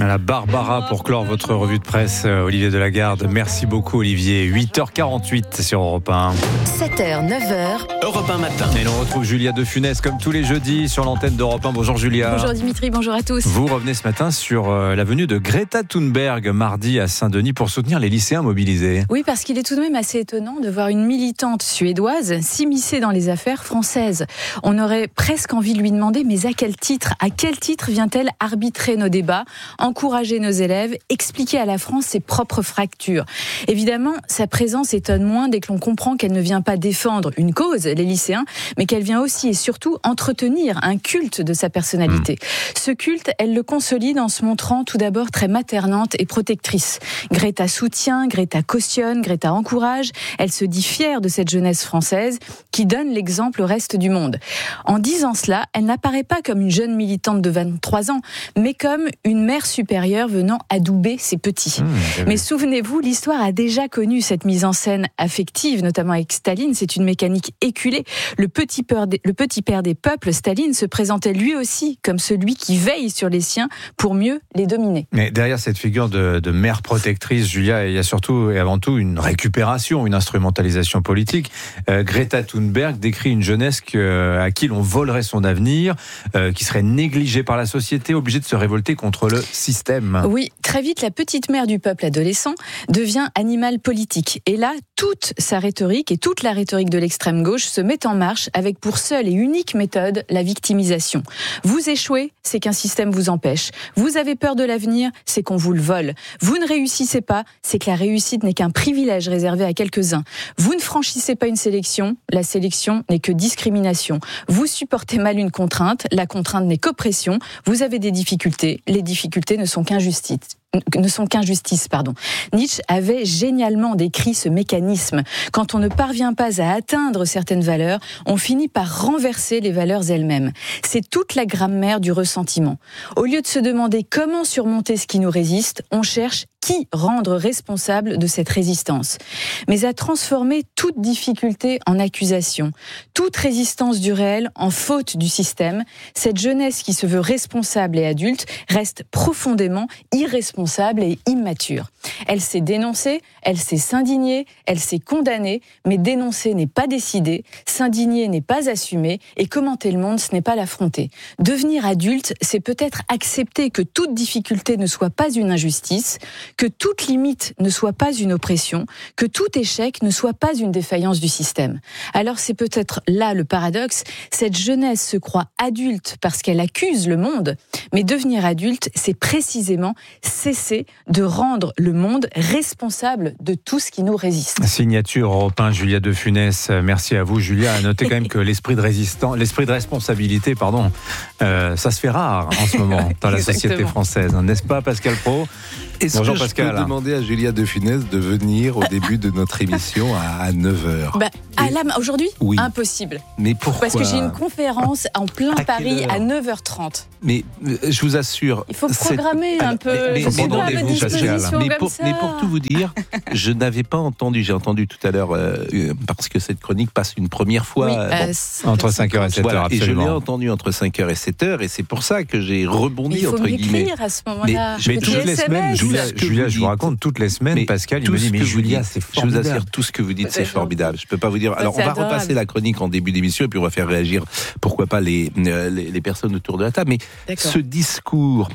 La Barbara pour clore votre revue de presse, Olivier Delagarde. Merci beaucoup Olivier. 8h48 sur Europe 1. 7h, 9h. Europe 1 matin. Et l'on retrouve Julia de Funès comme tous les jeudis sur l'antenne d'Europe 1. Bonjour Julia. Bonjour Dimitri, bonjour à tous. Vous revenez ce matin sur la venue de Greta Thunberg mardi à Saint-Denis pour soutenir les lycéens mobilisés. Oui, parce qu'il est tout de même assez étonnant de voir une militante suédoise s'immiscer dans les affaires françaises. On aurait presque envie de lui demander, mais à quel titre vient-elle arbitrer nos débats, encourager nos élèves, expliquer à la France ses propres fractures? Évidemment, sa présence étonne moins dès que l'on comprend qu'elle ne vient pas défendre une cause, les lycéens, mais qu'elle vient aussi et surtout entretenir un culte de sa personnalité. Ce culte, elle le consolide en se montrant tout d'abord très maternante et protectrice. Greta soutient, Greta cautionne, Greta encourage. Elle se dit fière de cette jeunesse française qui donne l'exemple au reste du monde. En disant cela, elle n'apparaît pas comme une jeune militante de 23 ans, mais comme une mère supérieure venant adouber ses petits. Mais souvenez-vous, l'histoire a déjà connu cette mise en scène affective, notamment avec Staline. C'est une mécanique éculée. Le petit père des peuples, Staline, se présentait lui aussi comme celui qui veille sur les siens pour mieux les dominer. Mais derrière cette figure de mère protectrice, Julia, il y a surtout et avant tout une récupération, une instrumentalisation politique. Greta Thunberg décrit une jeunesse à qui l'on volerait son avenir, qui serait négligée par la société, obligée de se révolter contre le système. Oui, très vite, la petite mère du peuple adolescent devient animal politique. Et là, toute sa rhétorique et toute la rhétorique de l'extrême gauche se met en marche avec pour seule et unique méthode la victimisation. Vous échouez, c'est qu'un système vous empêche. Vous avez peur de l'avenir, c'est qu'on vous le vole. Vous ne réussissez pas, c'est que la réussite n'est qu'un privilège réservé à quelques-uns. Vous ne franchissez pas une sélection, la sélection n'est que discrimination. Vous supportez mal une contrainte, la contrainte n'est qu'oppression. Vous avez des difficultés, les difficultés ne sont qu'injustice. Nietzsche avait génialement décrit ce mécanisme. Quand on ne parvient pas à atteindre certaines valeurs, on finit par renverser les valeurs elles-mêmes. C'est toute la grammaire du ressentiment. Au lieu de se demander comment surmonter ce qui nous résiste, on cherche qui rendre responsable de cette résistance. Mais à transformer toute difficulté en accusation, toute résistance du réel en faute du système, cette jeunesse qui se veut responsable et adulte reste profondément irresponsable et immature. Elle sait dénoncer, elle sait s'indigner, elle sait condamner, mais dénoncer n'est pas décider, s'indigner n'est pas assumer, et commenter le monde, ce n'est pas l'affronter. Devenir adulte, c'est peut-être accepter que toute difficulté ne soit pas une injustice, que toute limite ne soit pas une oppression, que tout échec ne soit pas une défaillance du système. Alors c'est peut-être là le paradoxe, cette jeunesse se croit adulte parce qu'elle accuse le monde, mais devenir adulte, c'est précisément cesser de rendre le monde responsable de tout ce qui nous résiste. Signature Europe 1, Julia de Funès. Merci à vous, Julia. Notez quand même que l'esprit de responsabilité, ça se fait rare en ce moment dans la société française, n'est-ce pas, Pascal Praud? Bonjour Pascal. Je peux demander à Julia de Funès de venir au début de notre émission à 9h. Aujourd'hui, oui. Impossible. Mais pourquoi? Parce que j'ai une conférence en plein Paris à 9h30. Mais je vous assure... Il faut programmer un peu. Mais pour tout vous dire, je n'avais pas entendu, j'ai entendu tout à l'heure, parce que cette chronique passe une première fois... entre 5h et 7h, voilà, absolument. Et je l'ai entendu entre 5h et 7h, et c'est pour ça que j'ai rebondi, entre guillemets. Il faut m'écrire à ce moment-là. Mais toutes les semaines, Julia, je vous raconte, toutes les semaines, Pascal, il me dit, mais Julia, c'est formidable. Je vous assure, tout ce que vous dites, c'est formidable. Je peux pas vous dire... Alors, on va repasser la chronique en début d'émission, et puis on va faire réagir, pourquoi pas, les personnes autour de la table. Mais ce discours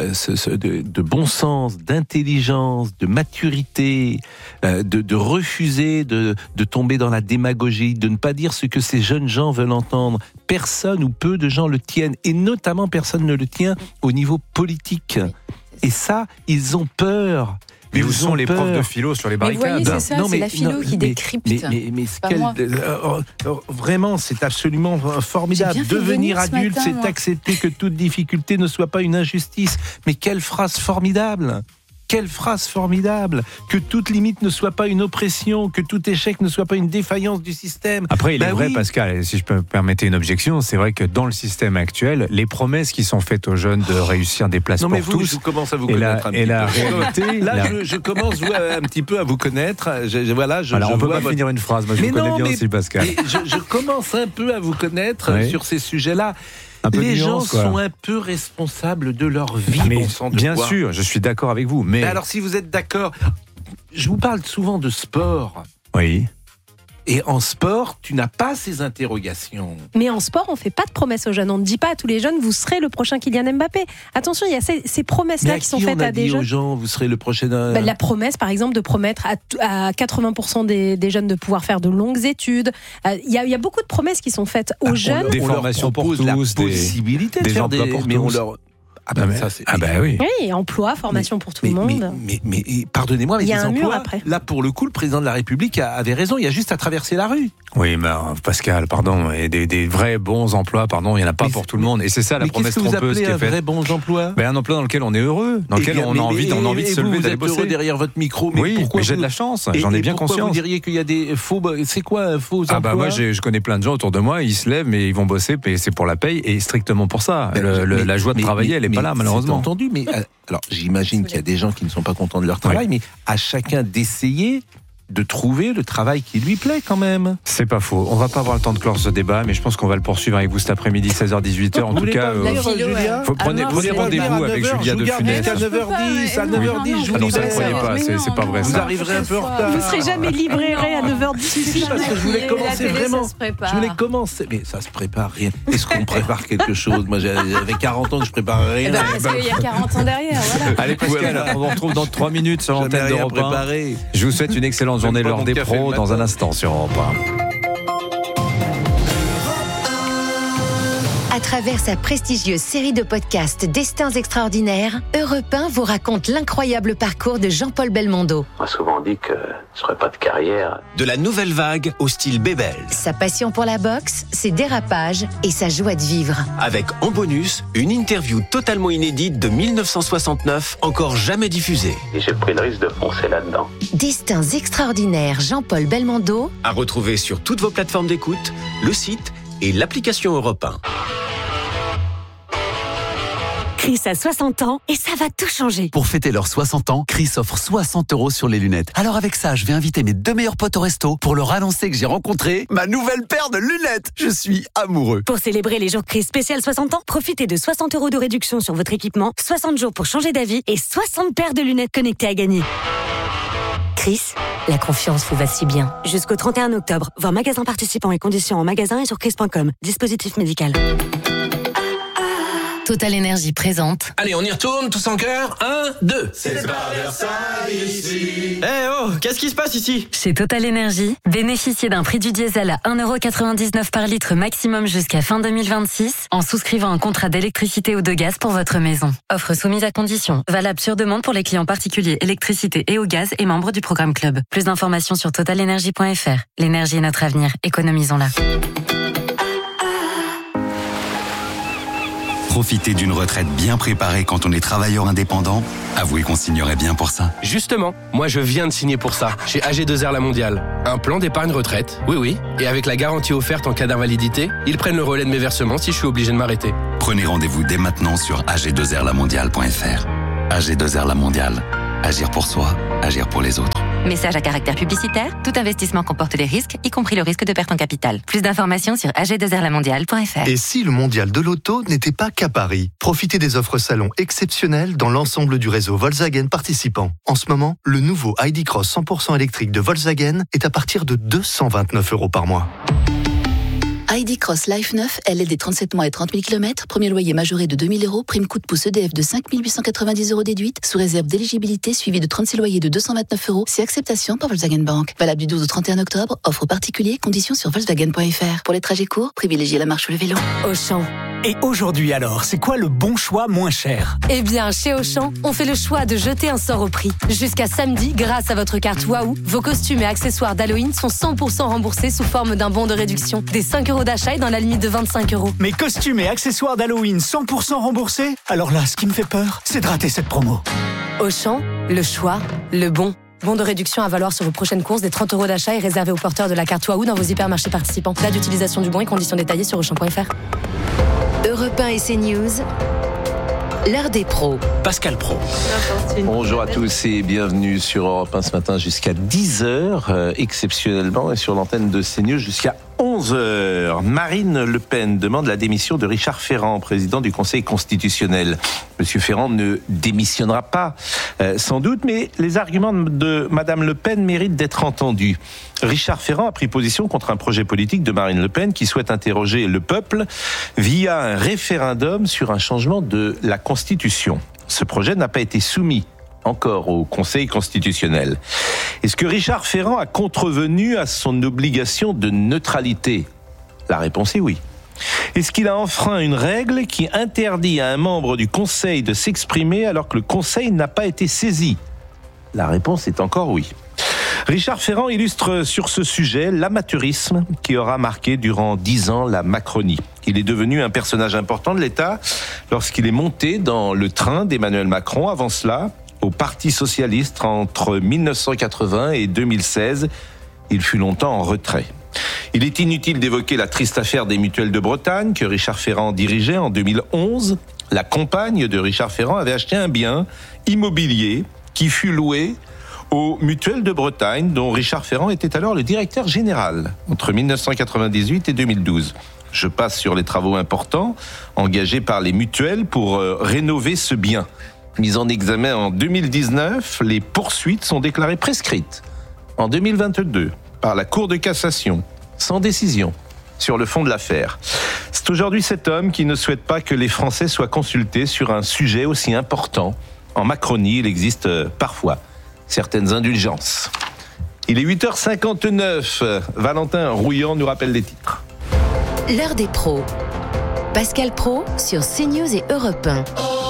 de bon sens, d'intelligence, de maturité, de refuser de tomber dans la démagogie, de ne pas dire ce que ces jeunes gens veulent entendre, personne ou peu de gens le tiennent, et notamment personne ne le tient au niveau politique. Et ça, ils ont peur. Mais où sont les profs de philo sur les barricades? Mais voyez, c'est ça, c'est la philo qui décrypte. Vraiment, c'est absolument formidable. Devenir adulte, c'est accepter que toute difficulté ne soit pas une injustice. Mais quelle phrase formidable! Quelle phrase formidable! Que toute limite ne soit pas une oppression, que tout échec ne soit pas une défaillance du système. Après, il est vrai, Pascal, si je peux me permettre une objection, c'est vrai que dans le système actuel, les promesses qui sont faites aux jeunes de réussir des places pour tous... je commence à vous connaître un petit peu. La réalité... Je commence un petit peu à vous connaître. On ne peut pas finir une phrase, moi je vous connais bien aussi, Pascal. Je commence un peu à vous connaître sur ces sujets-là. Les gens sont un peu responsables de leur vie. Mais bien sûr, je suis d'accord avec vous. Mais alors, si vous êtes d'accord, je vous parle souvent de sport. Oui. Et en sport, tu n'as pas ces interrogations. Mais en sport, on ne fait pas de promesses aux jeunes. On ne dit pas à tous les jeunes, vous serez le prochain Kylian Mbappé. Attention, il y a ces promesses-là qui sont faites à des jeunes. aux gens, vous serez le prochain... La promesse, par exemple, de promettre à 80% des jeunes de pouvoir faire de longues études. Il y a beaucoup de promesses qui sont faites aux jeunes. Des formations pour tous, la possibilité de faire emplois pour mais tous. on leur... oui. Oui, emploi, formation pour tout le monde. Mais pardonnez-moi, mais il y a des un emplois, mur après. Là, pour le coup, le président de la République avait raison. Il y a juste à traverser la rue. Oui, mais Pascal, pardon, et des vrais bons emplois, pardon, il n'y en a pas pour tout le monde. Et c'est ça la promesse trompeuse qui est faite. Qu'est-ce que vous appelez un vrai bon emploi ? Un emploi dans lequel on est heureux, dans lequel on a envie de se lever, d'aller bosser. Vous êtes heureux derrière votre micro, mais pourquoi j'ai de la chance, j'en ai bien conscience. Pourquoi vous diriez qu'il y a des faux... C'est quoi un faux emploi ? Moi, je connais plein de gens autour de moi, ils se lèvent, mais ils vont bosser, et c'est pour la paye, et strictement pour ça. La joie de travailler, elle n'est pas là, malheureusement. Entendu, mais alors j'imagine qu'il y a des gens qui ne sont pas contents de leur travail, mais à chacun d'essayer de trouver le travail qui lui plaît quand même. C'est pas faux. On va pas avoir le temps de clore ce débat, mais je pense qu'on va le poursuivre avec vous cet après-midi, 16h-18h. En tout cas, prenez rendez-vous avec Julia de Funès. À 9h10, à 9h10, je vous non, ça ne croyez pas, c'est pas vrai. Vous arriverez un peu en retard. Vous ne serez jamais livré à 9h10. Parce que je voulais commencer vraiment. Je voulais commencer, mais ça se prépare rien. Est-ce qu'on prépare quelque chose ? Moi, j'avais 40 ans que je prépare rien. Parce qu'il y a 40 ans derrière. Allez, Pascal, on vous retrouve dans 3 minutes sur l'antenne d'Europe 1. Je vous souhaite une excellente journée, l'heure des pros, dans un instant sur Europe 1. À travers sa prestigieuse série de podcasts Destins extraordinaires, Europe 1 vous raconte l'incroyable parcours de Jean-Paul Belmondo. On m'a souvent dit que je ferais pas de carrière. De la nouvelle vague au style Bébel. Sa passion pour la boxe, ses dérapages et sa joie de vivre. Avec en bonus, une interview totalement inédite de 1969, encore jamais diffusée. Et j'ai pris le risque de foncer là-dedans. Destins extraordinaires Jean-Paul Belmondo. À retrouver sur toutes vos plateformes d'écoute, le site et l'application Europe 1. Chris a 60 ans et ça va tout changer. Pour fêter leurs 60 ans, Chris offre 60 € sur les lunettes. Alors avec ça, je vais inviter mes 2 meilleurs potes au resto pour leur annoncer que j'ai rencontré ma nouvelle paire de lunettes. Je suis amoureux. Pour célébrer les jours Chris spécial 60 ans, profitez de 60 € de réduction sur votre équipement, 60 jours pour changer d'avis et 60 paires de lunettes connectées à gagner. Chris, la confiance vous va si bien. Jusqu'au 31 octobre, voir magasin participants et conditions en magasin et sur chris.com. Dispositif médical. Total Énergie présente. Allez, on y retourne, tous en chœur. 1, 2. C'est pas Versailles ici. Qu'est-ce qui se passe ici ? Chez Total Énergie, bénéficiez d'un prix du diesel à 1,99€ par litre maximum jusqu'à fin 2026 en souscrivant un contrat d'électricité ou de gaz pour votre maison. Offre soumise à conditions. Valable sur demande pour les clients particuliers électricité et au gaz et membres du programme Club. Plus d'informations sur totalenergie.fr. L'énergie est notre avenir. Économisons-la. Profiter d'une retraite bien préparée quand on est travailleur indépendant, avouez qu'on signerait bien pour ça. Justement, moi je viens de signer pour ça, chez AG2R La Mondiale. Un plan d'épargne retraite, oui, et avec la garantie offerte en cas d'invalidité, ils prennent le relais de mes versements si je suis obligé de m'arrêter. Prenez rendez-vous dès maintenant sur ag2rlamondiale.fr. AG2R La Mondiale. Agir pour soi, agir pour les autres. Message à caractère publicitaire. Tout investissement comporte des risques, y compris le risque de perte en capital. Plus d'informations sur ag2rlamondiale.fr. Et si le mondial de l'auto n'était pas qu'à Paris ? Profitez des offres salon exceptionnelles dans l'ensemble du réseau Volkswagen participant. En ce moment, le nouveau ID Cross 100% électrique de Volkswagen est à partir de 229 € par mois. ID Cross Life 9, LLD 37 mois et 30 000 km, premier loyer majoré de 2 000 €, prime coup de pouce EDF de 5 890 € déduite, sous réserve d'éligibilité suivi de 36 loyers de 229 €, si acceptation par Volkswagen Bank. Valable du 12 au 31 octobre, offre particulier, conditions sur Volkswagen.fr. Pour les trajets courts, privilégiez la marche ou le vélo. Auchan. Et aujourd'hui alors, c'est quoi le bon choix moins cher ? Eh bien, chez Auchan, on fait le choix de jeter un sort au prix. Jusqu'à samedi, grâce à votre carte Waouh, vos costumes et accessoires d'Halloween sont 100% remboursés sous forme d'un bon de réduction. Des 5 € d'achat et dans la limite de 25 €. Mes costumes et accessoires d'Halloween 100% remboursés ? Alors là, ce qui me fait peur, c'est de rater cette promo. Auchan, le choix, le bon. Bon de réduction à valoir sur vos prochaines courses, des 30 € d'achat et réservé aux porteurs de la carte Waouh dans vos hypermarchés participants. Date d'utilisation du bon et conditions détaillées sur Auchan.fr. Europe 1 et CNews, l'heure des pros. Pascal Pro. Bonjour à tous et bienvenue sur Europe 1 ce matin jusqu'à 10h, exceptionnellement, et sur l'antenne de CNews jusqu'à 11h, Marine Le Pen demande la démission de Richard Ferrand, président du Conseil constitutionnel. Monsieur Ferrand ne démissionnera pas, sans doute, mais les arguments de Madame Le Pen méritent d'être entendus. Richard Ferrand a pris position contre un projet politique de Marine Le Pen qui souhaite interroger le peuple via un référendum sur un changement de la Constitution. Ce projet n'a pas été soumis encore au Conseil constitutionnel. Est-ce que Richard Ferrand a contrevenu à son obligation de neutralité ? La réponse est oui. Est-ce qu'il a enfreint une règle qui interdit à un membre du Conseil de s'exprimer alors que le Conseil n'a pas été saisi ? La réponse est encore oui. Richard Ferrand illustre sur ce sujet l'amateurisme qui aura marqué durant 10 ans la Macronie. Il est devenu un personnage important de l'État lorsqu'il est monté dans le train d'Emmanuel Macron. Avant cela, au Parti socialiste entre 1980 et 2016, il fut longtemps en retrait. Il est inutile d'évoquer la triste affaire des mutuelles de Bretagne que Richard Ferrand dirigeait en 2011. La compagne de Richard Ferrand avait acheté un bien immobilier qui fut loué aux mutuelles de Bretagne, dont Richard Ferrand était alors le directeur général entre 1998 et 2012. Je passe sur les travaux importants engagés par les mutuelles pour rénover ce bien. Mise en examen en 2019, les poursuites sont déclarées prescrites. En 2022, par la Cour de cassation, sans décision sur le fond de l'affaire. C'est aujourd'hui cet homme qui ne souhaite pas que les Français soient consultés sur un sujet aussi important. En Macronie, il existe parfois certaines indulgences. Il est 8h59. Valentin Rouillant nous rappelle les titres. L'heure des pros. Pascal Praud sur CNews et Europe 1.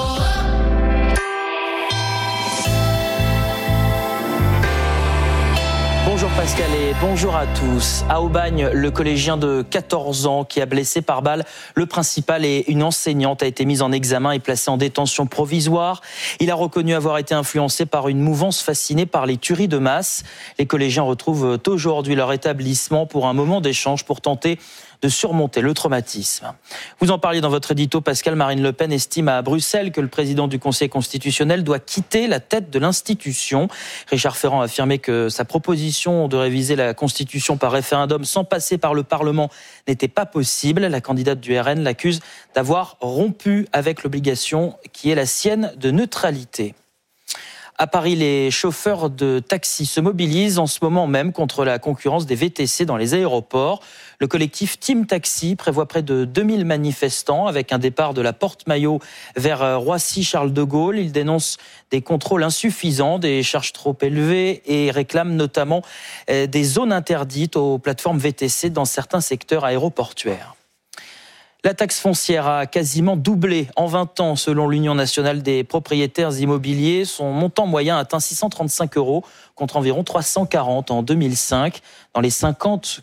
Bonjour Pascal et bonjour à tous. À Aubagne, le collégien de 14 ans qui a blessé par balle le principal et une enseignante a été mis en examen et placé en détention provisoire. Il a reconnu avoir été influencé par une mouvance fascinée par les tueries de masse. Les collégiens retrouvent aujourd'hui leur établissement pour un moment d'échange pour tenter de surmonter le traumatisme. Vous en parliez dans votre édito, Pascal. Marine Le Pen estime à Bruxelles que le président du Conseil constitutionnel doit quitter la tête de l'institution. Richard Ferrand a affirmé que sa proposition de réviser la Constitution par référendum sans passer par le Parlement n'était pas possible. La candidate du RN l'accuse d'avoir rompu avec l'obligation qui est la sienne de neutralité. À Paris, les chauffeurs de taxi se mobilisent en ce moment même contre la concurrence des VTC dans les aéroports. Le collectif Team Taxi prévoit près de 2000 manifestants avec un départ de la Porte-Maillot vers Roissy-Charles de Gaulle. Ils dénoncent des contrôles insuffisants, des charges trop élevées et réclament notamment des zones interdites aux plateformes VTC dans certains secteurs aéroportuaires. La taxe foncière a quasiment doublé en 20 ans selon l'Union nationale des propriétaires immobiliers. Son montant moyen atteint 635 € contre environ 340 en 2005. Dans les 50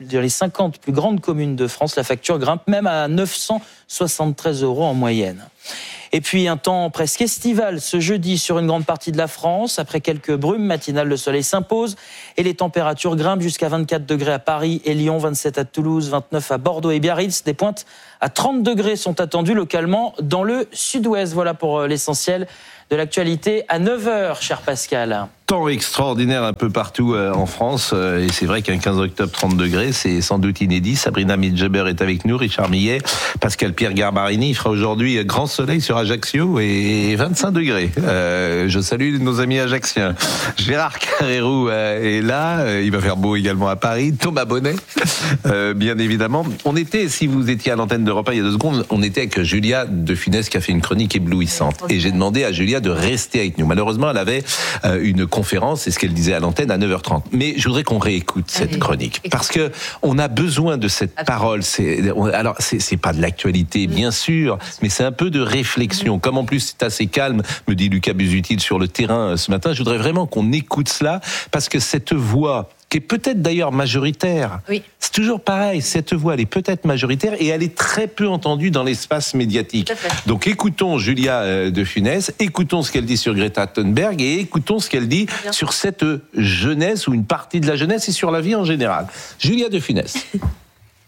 plus grandes communes de France, la facture grimpe même à 973 € en moyenne. Et puis un temps presque estival ce jeudi sur une grande partie de la France. Après quelques brumes matinales, le soleil s'impose et les températures grimpent jusqu'à 24 degrés à Paris et Lyon, 27 à Toulouse, 29 à Bordeaux et Biarritz. Des pointes à 30 degrés sont attendues localement dans le sud-ouest. Voilà pour l'essentiel de l'actualité à 9h, cher Pascal. Temps extraordinaire un peu partout en France et c'est vrai qu'un 15 octobre 30 degrés c'est sans doute inédit. Sabrina Midjaber est avec nous, Richard Millet, Pascal Pierre Garbarini. Il fera aujourd'hui grand soleil sur Ajaccio et 25 degrés. Je salue nos amis ajacciens. Gérard Carrérou est là, il va faire beau également à Paris. Thomas Bonnet, bien évidemment. On était, si vous étiez à l'antenne d'Europe 1 il y a 2 secondes, on était avec Julia de Funès qui a fait une chronique éblouissante et j'ai demandé à Julia de rester avec nous. Malheureusement, elle avait une conférence, c'est ce qu'elle disait à l'antenne à 9h30. Mais je voudrais qu'on réécoute cette chronique parce que on a besoin de cette parole. Alors c'est pas de l'actualité bien sûr, mais c'est un peu de réflexion. Comme en plus c'est assez calme, me dit Lucas Busutil sur le terrain ce matin, je voudrais vraiment qu'on écoute cela parce que cette voix qui est peut-être d'ailleurs majoritaire. Oui. C'est toujours pareil, cette voix, elle est peut-être majoritaire et elle est très peu entendue dans l'espace médiatique. Donc écoutons Julia de Funès, écoutons ce qu'elle dit sur Greta Thunberg et écoutons ce qu'elle dit sur cette jeunesse ou une partie de la jeunesse et sur la vie en général. Julia de Funès.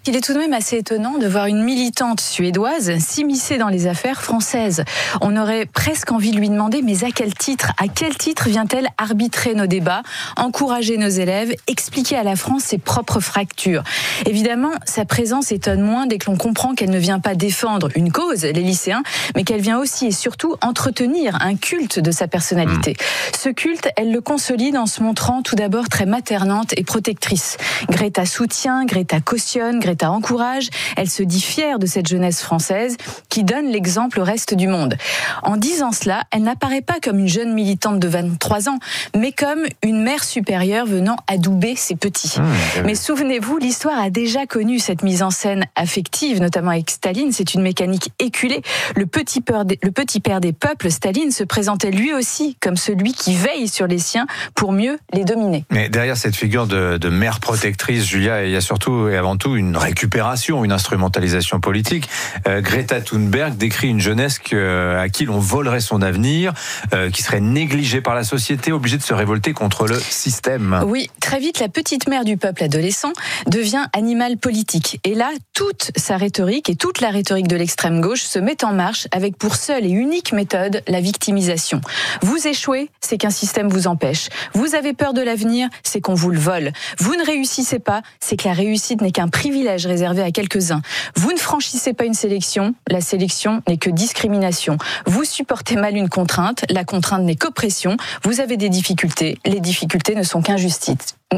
Il est tout de même assez étonnant de voir une militante suédoise s'immiscer dans les affaires françaises. On aurait presque envie de lui demander, mais à quel titre vient-elle arbitrer nos débats, encourager nos élèves, expliquer à la France ses propres fractures? Évidemment, sa présence étonne moins dès que l'on comprend qu'elle ne vient pas défendre une cause, les lycéens, mais qu'elle vient aussi et surtout entretenir un culte de sa personnalité. Ce culte, elle le consolide en se montrant tout d'abord très maternante et protectrice. Greta soutient, Greta cautionne, Greta encourage, elle se dit fière de cette jeunesse française qui donne l'exemple au reste du monde. En disant cela, elle n'apparaît pas comme une jeune militante de 23 ans, mais comme une mère supérieure venant adouber ses petits. Mais souvenez-vous, l'histoire a déjà connu cette mise en scène affective, notamment avec Staline. C'est une mécanique éculée. Le petit père des peuples, Staline, se présentait lui aussi comme celui qui veille sur les siens pour mieux les dominer. Mais derrière cette figure de mère protectrice, Julia, il y a surtout et avant tout une récupération, une instrumentalisation politique. Greta Thunberg décrit une jeunesse à qui l'on volerait son avenir, qui serait négligée par la société, obligée de se révolter contre le système. Oui, très vite, la petite mère du peuple adolescent devient animal politique. Et là, toute sa rhétorique et toute la rhétorique de l'extrême gauche se met en marche avec pour seule et unique méthode la victimisation. Vous échouez, c'est qu'un système vous empêche. Vous avez peur de l'avenir, c'est qu'on vous le vole. Vous ne réussissez pas, c'est que la réussite n'est qu'un privilège réservé à quelques-uns. Vous ne franchissez pas une sélection, la sélection n'est que discrimination. Vous supportez mal une contrainte, la contrainte n'est qu'oppression. Vous avez des difficultés, les difficultés ne sont qu'injustice.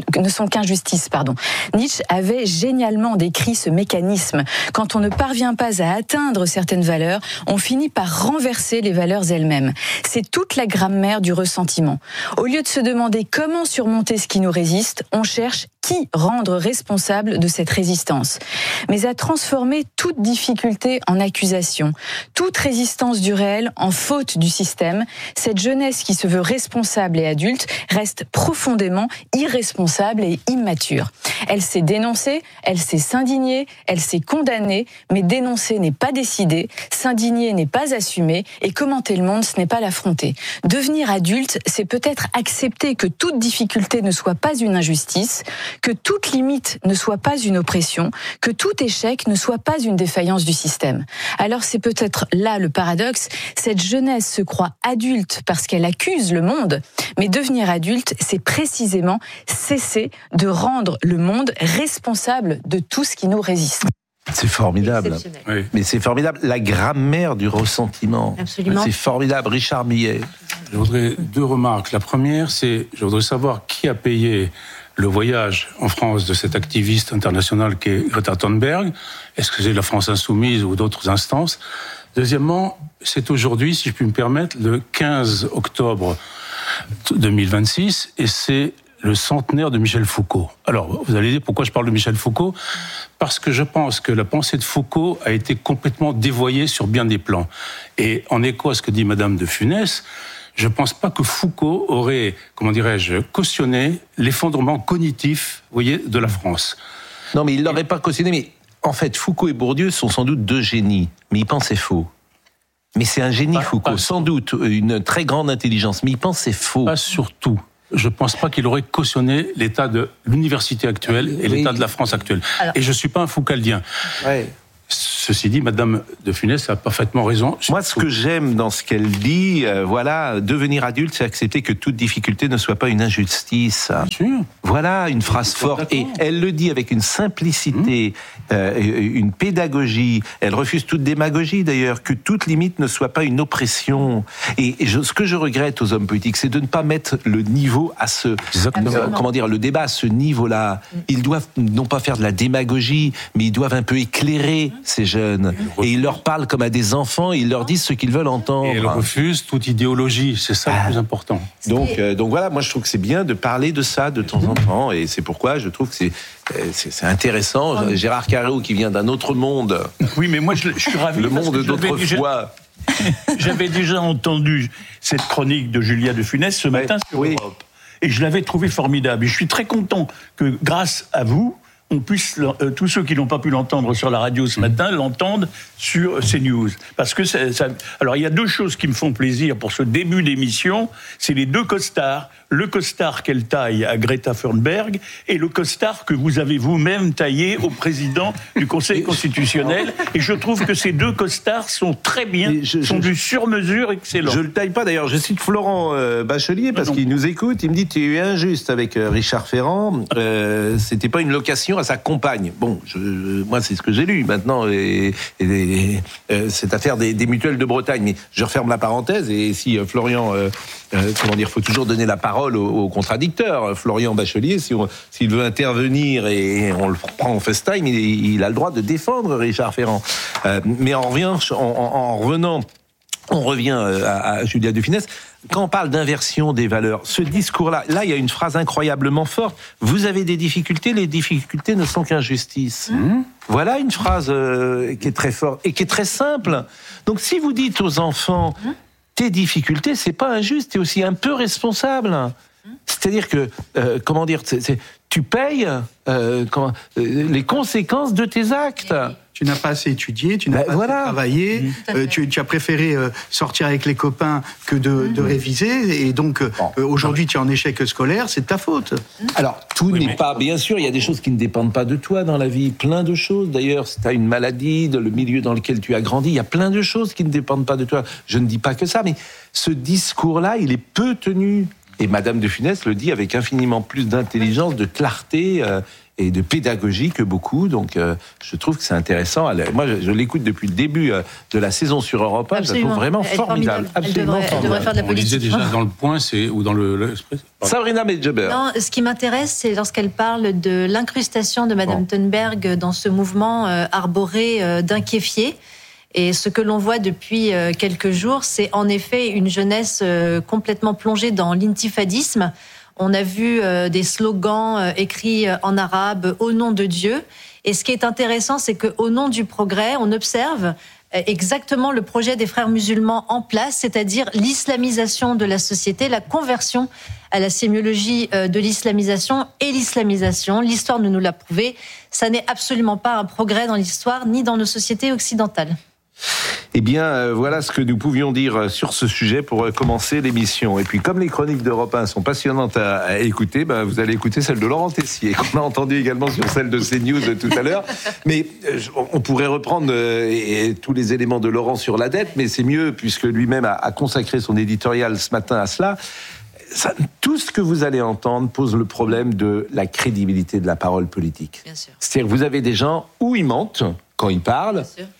Nietzsche avait génialement décrit ce mécanisme. Quand on ne parvient pas à atteindre certaines valeurs, on finit par renverser les valeurs elles-mêmes. C'est toute la grammaire du ressentiment. Au lieu de se demander comment surmonter ce qui nous résiste, on cherche qui rendre responsable de cette résistance. Mais à transformer toute difficulté en accusation, toute résistance du réel en faute du système, cette jeunesse qui se veut responsable et adulte reste profondément irresponsable et immature. Elle sait dénoncer, elle sait s'indigner, elle sait condamner, mais dénoncer n'est pas décider, s'indigner n'est pas assumer, et commenter le monde, ce n'est pas l'affronter. Devenir adulte, c'est peut-être accepter que toute difficulté ne soit pas une injustice, que toute limite ne soit pas une oppression, que tout échec ne soit pas une défaillance du système. Alors c'est peut-être là le paradoxe, cette jeunesse se croit adulte parce qu'elle accuse le monde, mais devenir adulte, c'est précisément cesser de rendre le monde responsable de tout ce qui nous résiste. C'est formidable. Oui. Mais c'est formidable. La grammaire du ressentiment. Absolument. C'est formidable. Richard Millet. Je voudrais deux remarques. La première, c'est je voudrais savoir qui a payé le voyage en France de cette activiste internationale qui est Greta Thunberg. Est-ce que c'est la France Insoumise ou d'autres instances? Deuxièmement, c'est aujourd'hui, si je puis me permettre, le 15 octobre 2026, et c'est le centenaire de Michel Foucault. Alors, vous allez dire pourquoi je parle de Michel Foucault? Parce que je pense que la pensée de Foucault a été complètement dévoyée sur bien des plans. Et en écho à ce que dit Madame de Funès, je ne pense pas que Foucault aurait, cautionné l'effondrement cognitif, de la France. Non, mais il ne l'aurait pas cautionné. Mais en fait, Foucault et Bourdieu sont sans doute deux génies, mais ils pensent c'est faux. Mais c'est un génie, Foucault, sans doute, une très grande intelligence, mais il pense c'est faux. Pas surtout. Je ne pense pas qu'il aurait cautionné l'état de l'université actuelle et l'état de la France actuelle. Alors, et je ne suis pas un foucaldien. Ouais. Ceci dit, Madame de Funès a parfaitement raison. Moi, ce que j'aime dans ce qu'elle dit, devenir adulte, c'est accepter que toute difficulté ne soit pas une injustice. Bien sûr. Voilà une phrase forte. Et elle le dit avec une simplicité, une pédagogie. Elle refuse toute démagogie, d'ailleurs, que toute limite ne soit pas une oppression. Et ce que je regrette aux hommes politiques, c'est de ne pas mettre le niveau à le débat à ce niveau-là. Ils doivent non pas faire de la démagogie, mais ils doivent un peu éclairer ces jeunes. Et ils leur parlent comme à des enfants, et ils leur disent ce qu'ils veulent entendre. Et ils refusent toute idéologie, c'est ça le plus important. Donc voilà, moi je trouve que c'est bien de parler de ça de temps en temps, et c'est pourquoi je trouve que c'est intéressant. Gérard Carreau qui vient d'un autre monde. Oui, mais moi je suis ravi. Le monde d'autrefois. J'avais déjà entendu cette chronique de Julia de Funès ce matin sur Europe. Et je l'avais trouvé formidable. Et je suis très content que grâce à vous, on puisse, tous ceux qui n'ont pas pu l'entendre sur la radio ce matin, l'entendent sur CNews. Parce que alors il y a deux choses qui me font plaisir pour ce début d'émission, c'est les deux costards. Le costard qu'elle taille à Greta Thunberg et le costard que vous avez vous-même taillé au président du Conseil constitutionnel. Et je trouve que ces deux costards sont très bien, sont du sur-mesure excellent. Je le taille pas d'ailleurs, je cite Florent Bachelier parce qu'il nous écoute, il me dit tu es injuste avec Richard Ferrand, c'était pas une location à sa compagne. Bon, moi c'est ce que j'ai lu maintenant, cette affaire des mutuelles de Bretagne, mais je referme la parenthèse et si Florian... faut toujours donner la parole au contradicteur. Florian Bachelier, s'il veut intervenir et on le prend en FaceTime, il a le droit de défendre Richard Ferrand. Mais on revient à Julia de Funès. Quand on parle d'inversion des valeurs, ce discours-là, il y a une phrase incroyablement forte. Vous avez des difficultés, les difficultés ne sont qu'injustice. Voilà une phrase qui est très forte et qui est très simple. Donc si vous dites aux enfants... tes difficultés, c'est pas injuste, t'es aussi un peu responsable. C'est-à-dire que, tu payes les conséquences de tes actes. Tu n'as pas assez étudié, tu n'as pas assez travaillé, tu as préféré sortir avec les copains que de réviser, et donc aujourd'hui tu es en échec scolaire, c'est de ta faute. Alors, tout n'est pas... Bien sûr, il y a des choses qui ne dépendent pas de toi dans la vie, plein de choses. D'ailleurs, si tu as une maladie, dans le milieu dans lequel tu as grandi, il y a plein de choses qui ne dépendent pas de toi. Je ne dis pas que ça, mais ce discours-là, il est peu tenu. Et Madame de Funès le dit avec infiniment plus d'intelligence, de clarté... et de pédagogie que beaucoup, donc je trouve que c'est intéressant. Moi, je l'écoute depuis le début de la saison sur Europe 1, je la trouve vraiment formidable. Absolument formidable. Elle devrait faire de la politique. On lisait déjà dans le Point, ou dans l'Express. Sabrina Medjeber. Non, ce qui m'intéresse, c'est lorsqu'elle parle de l'incrustation de Madame Thunberg dans ce mouvement arboré d'inquiéfiés. Et ce que l'on voit depuis quelques jours, c'est en effet une jeunesse complètement plongée dans l'intifadisme. On a vu des slogans écrits en arabe « Au nom de Dieu ». Et ce qui est intéressant, c'est qu'au nom du progrès, on observe exactement le projet des frères musulmans en place, c'est-à-dire l'islamisation de la société, la conversion à la sémiologie de l'islamisation et l'islamisation. L'histoire nous l'a prouvé. Ça n'est absolument pas un progrès dans l'histoire ni dans nos sociétés occidentales. Eh bien, voilà ce que nous pouvions dire sur ce sujet pour commencer l'émission. Et puis, comme les chroniques d'Europe 1 sont passionnantes à écouter, vous allez écouter celle de Laurent Tessier, qu'on a entendu également sur celle de CNews tout à l'heure. Mais on pourrait reprendre tous les éléments de Laurent sur la dette, mais c'est mieux, puisque lui-même a consacré son éditorial ce matin à cela. Tout ce que vous allez entendre pose le problème de la crédibilité de la parole politique. Bien sûr. C'est-à-dire que vous avez des gens où ils mentent quand ils parlent,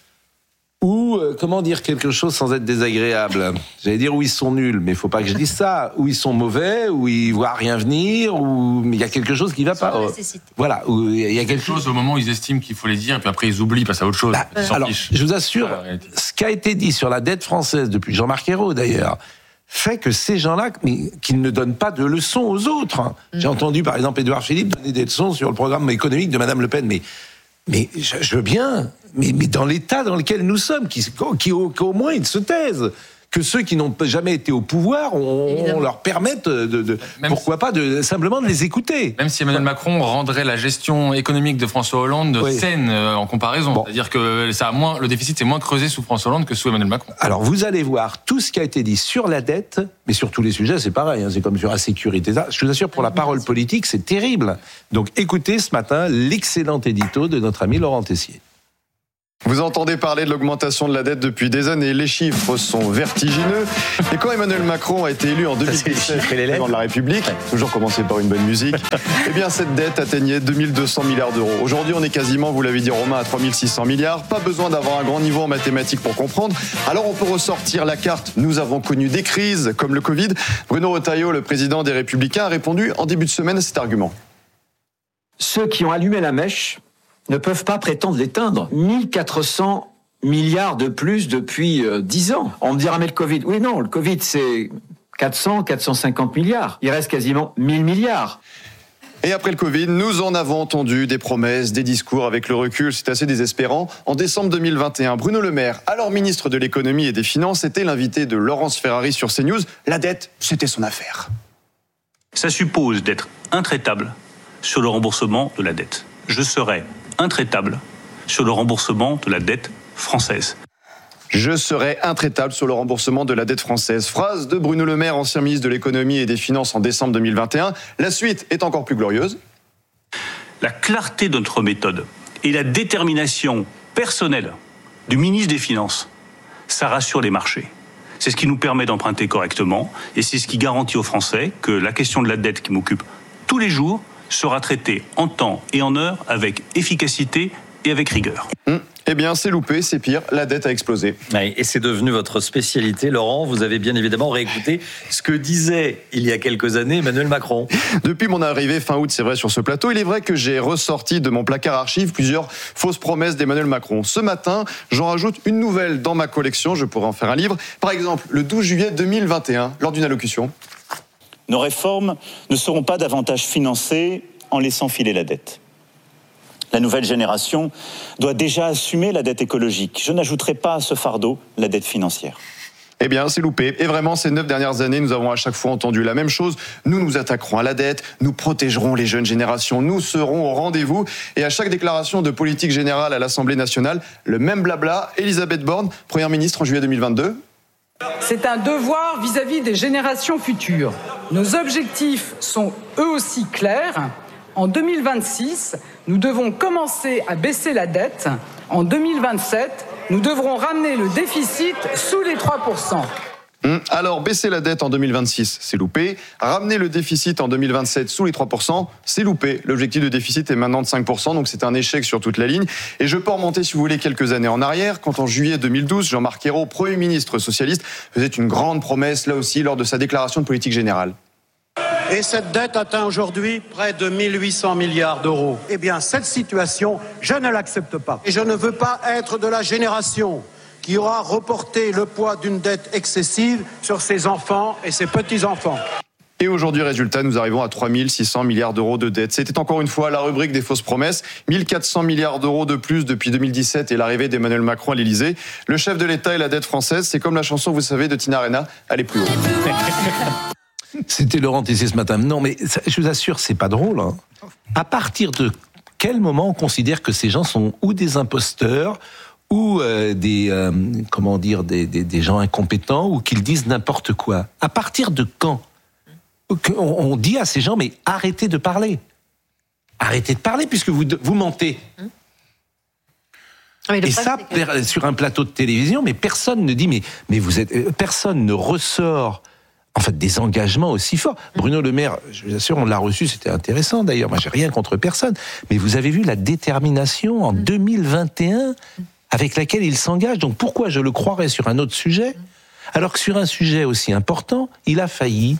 ou comment dire quelque chose sans être désagréable. J'allais dire où ils sont nuls, mais il faut pas que je dise ça. Où ils sont mauvais, où ils voient rien venir, où il y a quelque chose qui va pas. Voilà, où il y a quelque chose au moment où ils estiment qu'il faut les dire, et puis après ils oublient, passent à autre chose. Alors, je vous assure, ce qui a été dit sur la dette française depuis Jean-Marc Ayrault d'ailleurs, fait que ces gens-là, qu'ils ne donnent pas de leçons aux autres. J'ai entendu par exemple Édouard Philippe donner des leçons sur le programme économique de Madame Le Pen, mais je veux bien, mais dans l'état dans lequel nous sommes, qu'au moins ils se taisent. Que ceux qui n'ont jamais été au pouvoir, on leur permette pourquoi pas simplement de les écouter. Même si Emmanuel Macron rendrait la gestion économique de François Hollande saine en comparaison. C'est-à-dire que le déficit s'est moins creusé sous François Hollande que sous Emmanuel Macron. Alors vous allez voir tout ce qui a été dit sur la dette, mais sur tous les sujets c'est pareil, c'est comme sur la sécurité. Je vous assure, pour la parole politique, c'est terrible. Donc écoutez ce matin l'excellent édito de notre ami Laurent Tessier. Vous entendez parler de l'augmentation de la dette depuis des années, les chiffres sont vertigineux. Et quand Emmanuel Macron a été élu en 2017 président de la République, toujours commencer par une bonne musique, eh bien cette dette atteignait 2200 milliards d'euros. Aujourd'hui, on est quasiment, vous l'avez dit Romain, à 3600 milliards. Pas besoin d'avoir un grand niveau en mathématiques pour comprendre. Alors on peut ressortir la carte. Nous avons connu des crises comme le Covid. Bruno Retailleau, le président des Républicains, a répondu en début de semaine à cet argument. Ceux qui ont allumé la mèche ne peuvent pas prétendre l'éteindre. 1400 milliards de plus depuis 10 ans. On me dira, mais le Covid... Oui, non, le Covid, c'est 400, 450 milliards. Il reste quasiment 1000 milliards. Et après le Covid, nous en avons entendu des promesses, des discours. Avec le recul, c'est assez désespérant. En décembre 2021, Bruno Le Maire, alors ministre de l'économie et des finances, était l'invité de Laurence Ferrari sur CNews. La dette, c'était son affaire. Ça suppose d'être intraitable sur le remboursement de la dette. je serai intraitable sur le remboursement de la dette française. Je serai intraitable sur le remboursement de la dette française. Phrase de Bruno Le Maire, ancien ministre de l'économie et des finances en décembre 2021. La suite est encore plus glorieuse. La clarté de notre méthode et la détermination personnelle du ministre des Finances, ça rassure les marchés. C'est ce qui nous permet d'emprunter correctement et c'est ce qui garantit aux Français que la question de la dette qui m'occupe tous les jours sera traitée en temps et en heure avec efficacité et avec rigueur. Eh bien, c'est loupé, c'est pire, la dette a explosé. Oui, et c'est devenu votre spécialité. Laurent, vous avez bien évidemment réécouté ce que disait il y a quelques années Emmanuel Macron. Depuis mon arrivée fin août, c'est vrai, sur ce plateau, il est vrai que j'ai ressorti de mon placard archive plusieurs fausses promesses d'Emmanuel Macron. Ce matin, j'en rajoute une nouvelle dans ma collection, je pourrais en faire un livre. Par exemple, le 12 juillet 2021, lors d'une allocution. Nos réformes ne seront pas davantage financées en laissant filer la dette. La nouvelle génération doit déjà assumer la dette écologique. Je n'ajouterai pas à ce fardeau la dette financière. Eh bien, c'est loupé. Et vraiment, ces 9 dernières années, nous avons à chaque fois entendu la même chose. Nous nous attaquerons à la dette, nous protégerons les jeunes générations, nous serons au rendez-vous. Et à chaque déclaration de politique générale à l'Assemblée nationale, le même blabla. Elisabeth Borne, Première ministre en juillet 2022. C'est un devoir vis-à-vis des générations futures. Nos objectifs sont eux aussi clairs. En 2026, nous devons commencer à baisser la dette. En 2027, nous devrons ramener le déficit sous les 3%. Alors, baisser la dette en 2026, c'est loupé. Ramener le déficit en 2027 sous les 3%, c'est loupé. L'objectif de déficit est maintenant de 5%, donc c'est un échec sur toute la ligne. Et je peux remonter, si vous voulez, quelques années en arrière, quand en juillet 2012, Jean-Marc Ayrault, Premier ministre socialiste, faisait une grande promesse, là aussi, lors de sa déclaration de politique générale. Et cette dette atteint aujourd'hui près de 1800 milliards d'euros. Eh bien, cette situation, je ne l'accepte pas. Et je ne veux pas être de la génération qui aura reporté le poids d'une dette excessive sur ses enfants et ses petits-enfants. Et aujourd'hui, résultat, nous arrivons à 3600 milliards d'euros de dette. C'était encore une fois la rubrique des fausses promesses. 1400 milliards d'euros de plus depuis 2017 et l'arrivée d'Emmanuel Macron à l'Élysée. Le chef de l'État et la dette française, c'est comme la chanson, vous savez, de Tina Arena, aller plus haut. C'était Laurent Tessier ce matin. Non, mais ça, je vous assure, c'est pas drôle. Hein. À partir de quel moment on considère que ces gens sont ou des imposteurs ou des gens incompétents ou qu'ils disent n'importe quoi? À partir de quand on dit à ces gens, mais arrêtez de parler. Arrêtez de parler puisque vous mentez. Et ça, sur un plateau de télévision, mais personne ne dit, mais vous êtes, personne ne ressort en fait des engagements aussi forts. Bruno Le Maire, je vous assure, on l'a reçu, c'était intéressant d'ailleurs, moi j'ai rien contre personne, mais vous avez vu la détermination en 2021 avec laquelle il s'engage, donc pourquoi je le croirais sur un autre sujet, alors que sur un sujet aussi important, il a failli.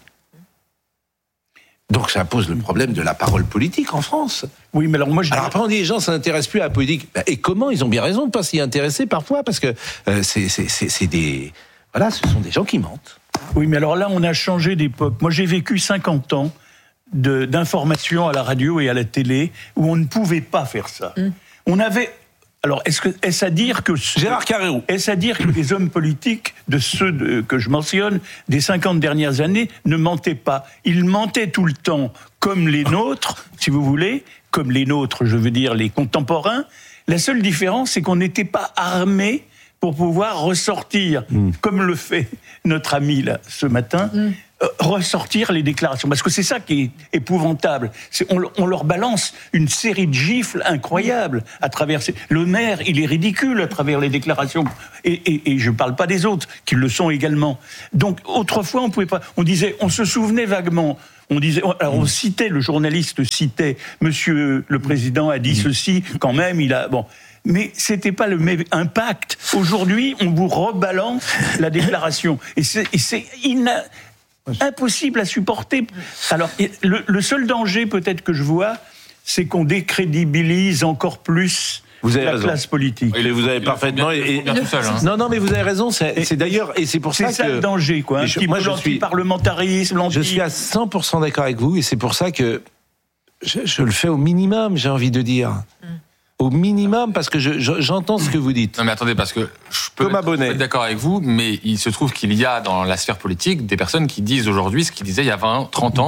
Donc ça pose le problème de la parole politique en France. Oui, mais alors moi Alors après on dit les gens s'intéressent plus à la politique. Et comment? Ils ont bien raison de pas s'y intéresser parfois, parce que c'est des... Voilà, ce sont des gens qui mentent. Oui, mais alors là, on a changé d'époque. Moi, j'ai vécu 50 ans d'information à la radio et à la télé où on ne pouvait pas faire ça. On avait... Alors, est-ce à dire que... Gérard Carreyrou. Est-ce à dire que les hommes politiques, de ceux que je mentionne, des 50 dernières années, ne mentaient pas? Ils mentaient tout le temps, comme les nôtres, si vous voulez, comme les nôtres, je veux dire les contemporains. La seule différence, c'est qu'on n'était pas armés pour pouvoir ressortir, comme le fait notre ami là, ce matin, ressortir les déclarations. Parce que c'est ça qui est épouvantable. On leur balance une série de gifles incroyables à travers... Le maire, il est ridicule à travers les déclarations. Et je ne parle pas des autres, qui le sont également. Donc, autrefois, on pouvait pas... On se souvenait vaguement... On citait, le journaliste citait, Monsieur le Président a dit ceci, quand même, il a... Bon... Mais c'était pas le même impact. Aujourd'hui, on vous rebalance la déclaration. Et c'est impossible à supporter. Alors, le seul danger, peut-être, que je vois, c'est qu'on décrédibilise encore plus la classe politique. Et vous avez parfaitement... Non, mais vous avez raison. C'est d'ailleurs... Et c'est pour ça que... C'est ça le danger, quoi. L'anti-parlementarisme, Je suis à 100% d'accord avec vous. Et c'est pour ça que je le fais au minimum, j'ai envie de dire. Au minimum, parce que j'entends ce que vous dites. Non mais attendez, parce que je peux être d'accord avec vous, mais il se trouve qu'il y a dans la sphère politique des personnes qui disent aujourd'hui ce qu'ils disaient il y a 20, 30 ans,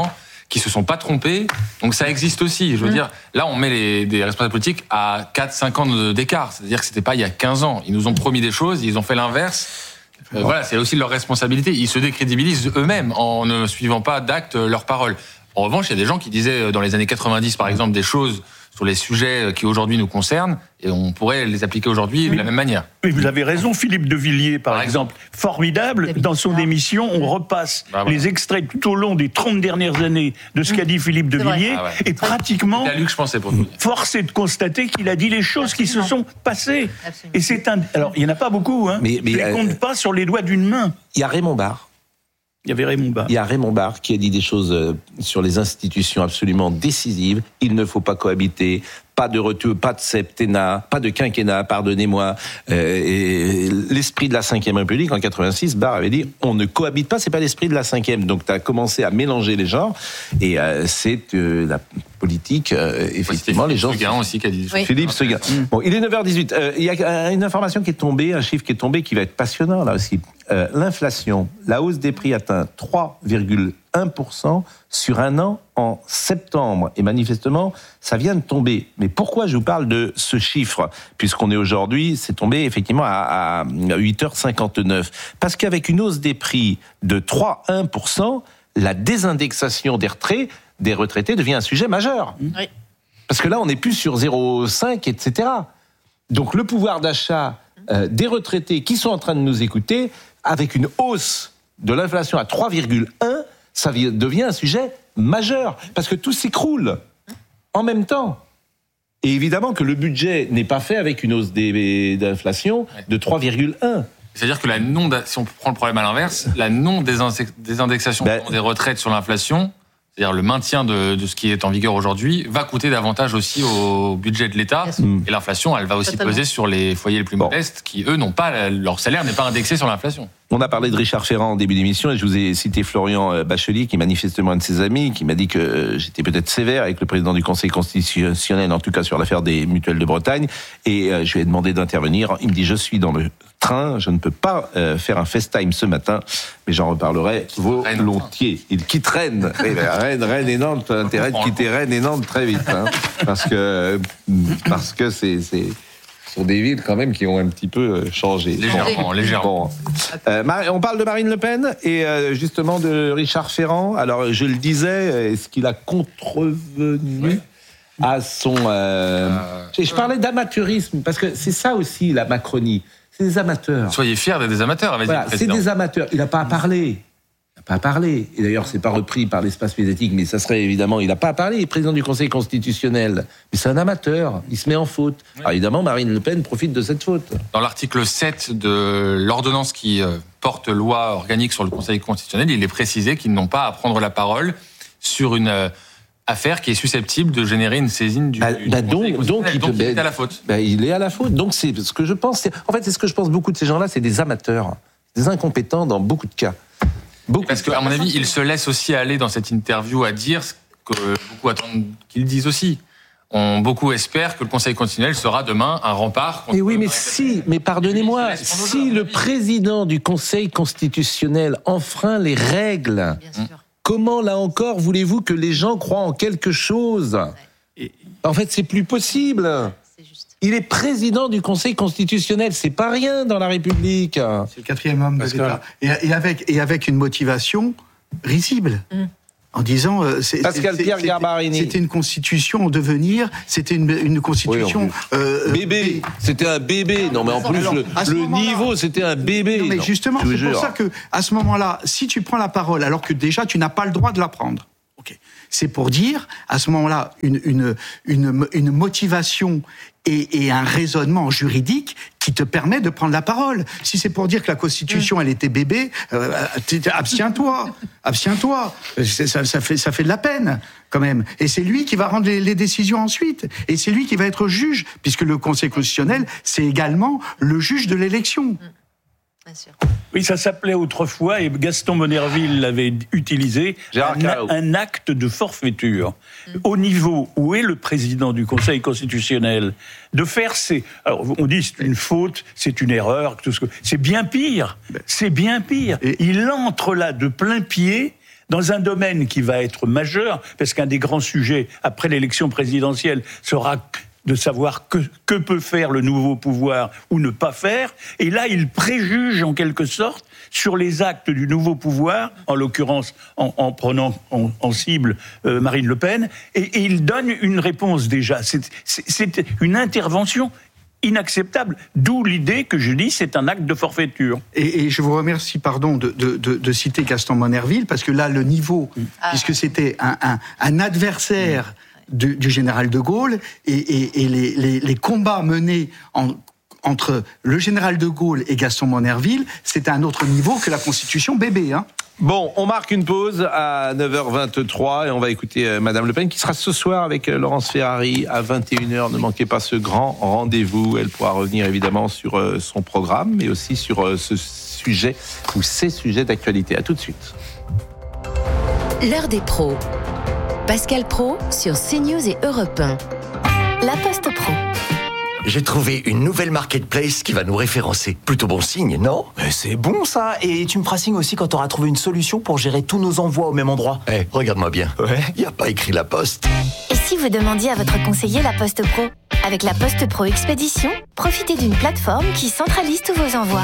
qui se sont pas trompés. Donc ça existe aussi. Je veux dire, là, on met des responsables politiques à 4-5 ans d'écart. C'est-à-dire que c'était pas il y a 15 ans. Ils nous ont promis des choses, ils ont fait l'inverse. Voilà, c'est aussi leur responsabilité. Ils se décrédibilisent eux-mêmes en ne suivant pas d'actes leurs paroles. En revanche, il y a des gens qui disaient dans les années 90, par exemple, des choses sur les sujets qui aujourd'hui nous concernent, et on pourrait les appliquer aujourd'hui de la même manière. Oui, vous avez raison, Philippe de Villiers, par exemple. Formidable, dans son émission, on repasse les extraits tout au long des 30 dernières années de ce qu'a dit Philippe de Villiers, et pratiquement, c'est à lui que je pensais pour vous. Force est de constater qu'il a dit les choses qui se sont passées. Et c'est alors, il n'y en a pas beaucoup, hein. Je ne les compte pas sur les doigts d'une main. Il y a Raymond Barre. Il y a Raymond Barre qui a dit des choses sur les institutions absolument décisives. Il ne faut pas cohabiter, pas de retour, pas de septennat, pas de quinquennat, pardonnez-moi. Et l'esprit de la Ve République, en 86, Barre avait dit « on ne cohabite pas, c'est pas l'esprit de la Ve ». Donc tu as commencé à mélanger les genres, et c'est la politique, effectivement, les gens... Seguin aussi qui a dit des choses. Philippe Seguin. Bon, il est 9h18. Il y a une information qui est tombée, un chiffre qui est tombé, qui va être passionnant, là aussi. L'inflation, la hausse des prix atteint 3,1% sur un an en septembre. Et manifestement, ça vient de tomber. Mais pourquoi je vous parle de ce chiffre ? Puisqu'on est aujourd'hui, c'est tombé effectivement à 8h59. Parce qu'avec une hausse des prix de 3,1%, la désindexation des retraités devient un sujet majeur. Oui. Parce que là, on n'est plus sur 0,5, etc. Donc le pouvoir d'achat des retraités qui sont en train de nous écouter, avec une hausse de l'inflation à 3,1, ça devient un sujet majeur, parce que tout s'écroule en même temps. Et évidemment que le budget n'est pas fait avec une hausse d'inflation de 3,1. C'est-à-dire que si on prend le problème à l'inverse, la non-désindexation des retraites sur l'inflation, c'est-à-dire le maintien de ce qui est en vigueur aujourd'hui, va coûter davantage aussi au budget de l'État. Et l'inflation, elle va aussi peser sur les foyers les plus modestes qui, eux, leur salaire n'est pas indexé sur l'inflation. On a parlé de Richard Ferrand en début d'émission, et je vous ai cité Florian Bachelier, qui est manifestement un de ses amis, qui m'a dit que j'étais peut-être sévère avec le président du Conseil constitutionnel, en tout cas sur l'affaire des mutuelles de Bretagne, et je lui ai demandé d'intervenir. Il me dit « je suis dans le train, je ne peux pas faire un FaceTime ce matin, mais j'en reparlerai volontiers. » Qui traîne Rennes et Nantes, intérêt de quitter Rennes et Nantes très vite, hein, parce que c'est sont des villes quand même qui ont un petit peu changé. Légèrement. On parle de Marine Le Pen et justement de Richard Ferrand. Alors je le disais, est-ce qu'il a contrevenu à son... Je parlais d'amateurisme, parce que c'est ça aussi la Macronie. C'est des amateurs. Soyez fiers d'être des amateurs, avait dit le président. C'est des amateurs. Il n'a pas à parler. Et d'ailleurs, c'est pas repris par l'espace médiatique, mais ça serait évidemment... Il n'a pas à parler, il est président du Conseil constitutionnel. Mais c'est un amateur, il se met en faute. Oui. Alors évidemment, Marine Le Pen profite de cette faute. Dans l'article 7 de l'ordonnance qui porte loi organique sur le Conseil constitutionnel, il est précisé qu'ils n'ont pas à prendre la parole sur une affaire qui est susceptible de générer une saisine du Conseil constitutionnel. Donc il est à la faute. Il est à la faute. Donc c'est ce que je pense. En fait, c'est ce que je pense, beaucoup de ces gens-là, c'est des amateurs, des incompétents dans beaucoup de cas. Parce qu'à mon avis, il se laisse aussi aller dans cette interview à dire ce que beaucoup attendent qu'il dise aussi. Beaucoup espèrent que le Conseil constitutionnel sera demain un rempart. Et oui, mais pardonnez-moi, si le président du Conseil constitutionnel enfreint les règles, comment, là encore, voulez-vous que les gens croient en quelque chose ? En fait, c'est plus possible. Il est président du Conseil constitutionnel, c'est pas rien dans la République. C'est le quatrième homme de l'État. Et avec une motivation risible. En disant... Pascal-Pierre Garbarini. C'était une constitution en devenir, c'était une constitution... bébé, c'était un bébé. Non mais en plus, le niveau, c'était un bébé. Non, mais justement, c'est pour ça qu'à ce moment-là, si tu prends la parole, alors que déjà, tu n'as pas le droit de la prendre, c'est pour dire, à ce moment-là, une motivation et un raisonnement juridique qui te permet de prendre la parole. Si c'est pour dire que la Constitution, elle était bébé, abstiens-toi. Ça fait de la peine, quand même. Et c'est lui qui va rendre les décisions ensuite. Et c'est lui qui va être juge, puisque le Conseil constitutionnel, c'est également le juge de l'élection. Oui, ça s'appelait autrefois, et Gaston Monerville l'avait utilisé, un acte de forfaiture. Au niveau où est le président du Conseil constitutionnel, de faire alors on dit c'est une faute, c'est une erreur, c'est bien pire. Et il entre là de plein pied dans un domaine qui va être majeur, parce qu'un des grands sujets après l'élection présidentielle sera de savoir que peut faire le nouveau pouvoir ou ne pas faire. Et là, il préjuge en quelque sorte sur les actes du nouveau pouvoir, en l'occurrence en prenant en cible Marine Le Pen, et il donne une réponse déjà. C'est une intervention inacceptable, d'où l'idée que je dis c'est un acte de forfaiture. Et je vous remercie, de citer Gaston Monnerville, parce que là, le niveau, puisque c'était un adversaire du général de Gaulle, et les combats menés entre le général de Gaulle et Gaston Monnerville, c'était un autre niveau que la Constitution bébé. Bon, on marque une pause à 9h23 et on va écouter Madame Le Pen qui sera ce soir avec Laurence Ferrari à 21h. Ne manquez pas ce grand rendez-vous. Elle pourra revenir évidemment sur son programme, mais aussi sur ce sujet ou ces sujets d'actualité. À tout de suite. L'heure des pros. Pascal Praud sur CNews et Europe 1. La Poste Pro. J'ai trouvé une nouvelle marketplace qui va nous référencer. Plutôt bon signe, non ? C'est bon ça. Et tu me feras signe aussi quand tu auras trouvé une solution pour gérer tous nos envois au même endroit. Regarde-moi bien. Ouais. Il n'y a pas écrit La Poste. Et si vous demandiez à votre conseiller La Poste Pro ? Avec La Poste Pro Expédition, profitez d'une plateforme qui centralise tous vos envois.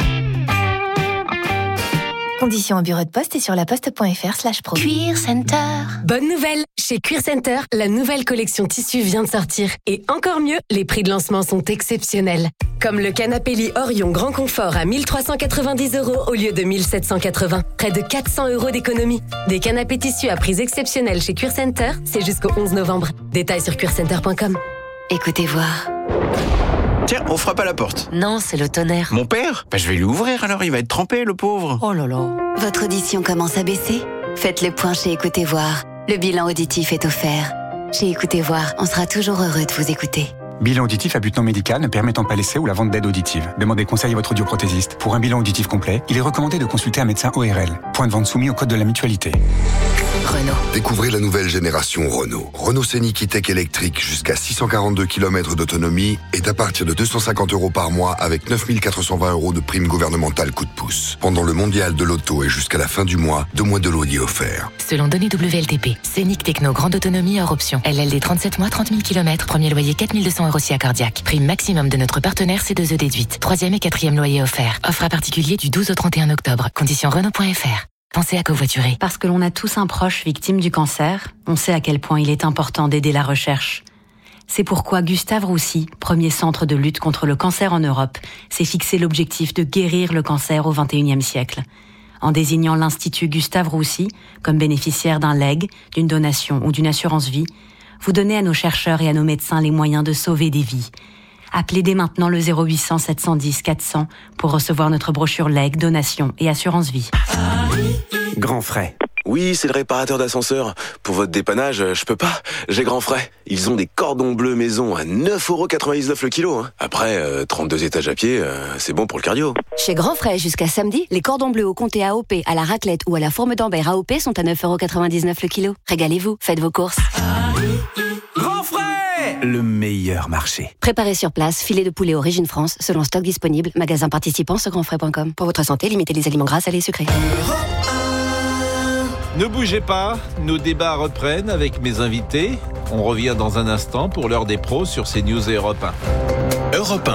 Conditions au bureau de poste et sur laposte.fr/pro. Cuir Center. Bonne nouvelle! Chez Cuir Center, la nouvelle collection tissu vient de sortir. Et encore mieux, les prix de lancement sont exceptionnels. Comme le canapé lit Orion Grand Confort à 1 390 € au lieu de 1 780. Près de 400 € d'économie. Des canapés tissus à prix exceptionnels chez Cuir Center, c'est jusqu'au 11 novembre. Détails sur cuircenter.com. Écoutez voir. Tiens, on frappe à la porte. Non, c'est le tonnerre. Mon père ? Je vais lui ouvrir alors, il va être trempé, le pauvre. Oh là là. Votre audition commence à baisser ? Faites le point chez Écoutez voir. Le bilan auditif est offert. Chez Écoutez voir, on sera toujours heureux de vous écouter. Bilan auditif à but non médical ne permettant pas l'essai ou la vente d'aide auditive. Demandez conseil à votre audioprothésiste. Pour un bilan auditif complet, il est recommandé de consulter un médecin ORL. Point de vente soumis au code de la mutualité. Renault. Découvrez la nouvelle génération Renault. Renault Scénic E-Tech électrique jusqu'à 642 km d'autonomie est à partir de 250 € par mois avec 9 420 € de prime gouvernementale coup de pouce. Pendant le mondial de l'auto et jusqu'à la fin du mois, 2 mois de loyer offerts. Selon données WLTP, Scénic Techno grande autonomie hors option. LLD 37 mois, 30 000 km, premier loyer 4 200 € si accordiaque. Prime maximum de notre partenaire C2E déduite. 3e et 4e loyer offert. Offre à particulier du 12 au 31 octobre. Conditions Renault.fr. Pensez à covoiturer. Parce que l'on a tous un proche victime du cancer, on sait à quel point il est important d'aider la recherche. C'est pourquoi Gustave Roussy, premier centre de lutte contre le cancer en Europe, s'est fixé l'objectif de guérir le cancer au XXIe siècle. En désignant l'Institut Gustave Roussy comme bénéficiaire d'un legs, d'une donation ou d'une assurance vie, vous donnez à nos chercheurs et à nos médecins les moyens de sauver des vies. Appelez dès maintenant le 0800 710 400 pour recevoir notre brochure legs, donation et assurance vie. Grand Frais. Oui, c'est le réparateur d'ascenseur. Pour votre dépannage, je peux pas. J'ai Grand Frais. Ils ont des cordons bleus maison à 9,99 € le kilo. Après, 32 étages à pied, c'est bon pour le cardio. Chez Grand Frais, jusqu'à samedi, les cordons bleus au comté AOP, à la raclette ou à la forme d'Ambert AOP sont à 9,99 € le kilo. Régalez-vous, faites vos courses. Grand Frais, le meilleur marché. Préparez sur place, filet de poulet Origine France, selon stock disponible, magasin participant sur grandfrais.com. Pour votre santé, limitez les aliments gras, salés et sucrés. Ne bougez pas, nos débats reprennent avec mes invités. On revient dans un instant pour l'heure des pros sur CNews et Europe 1. Europe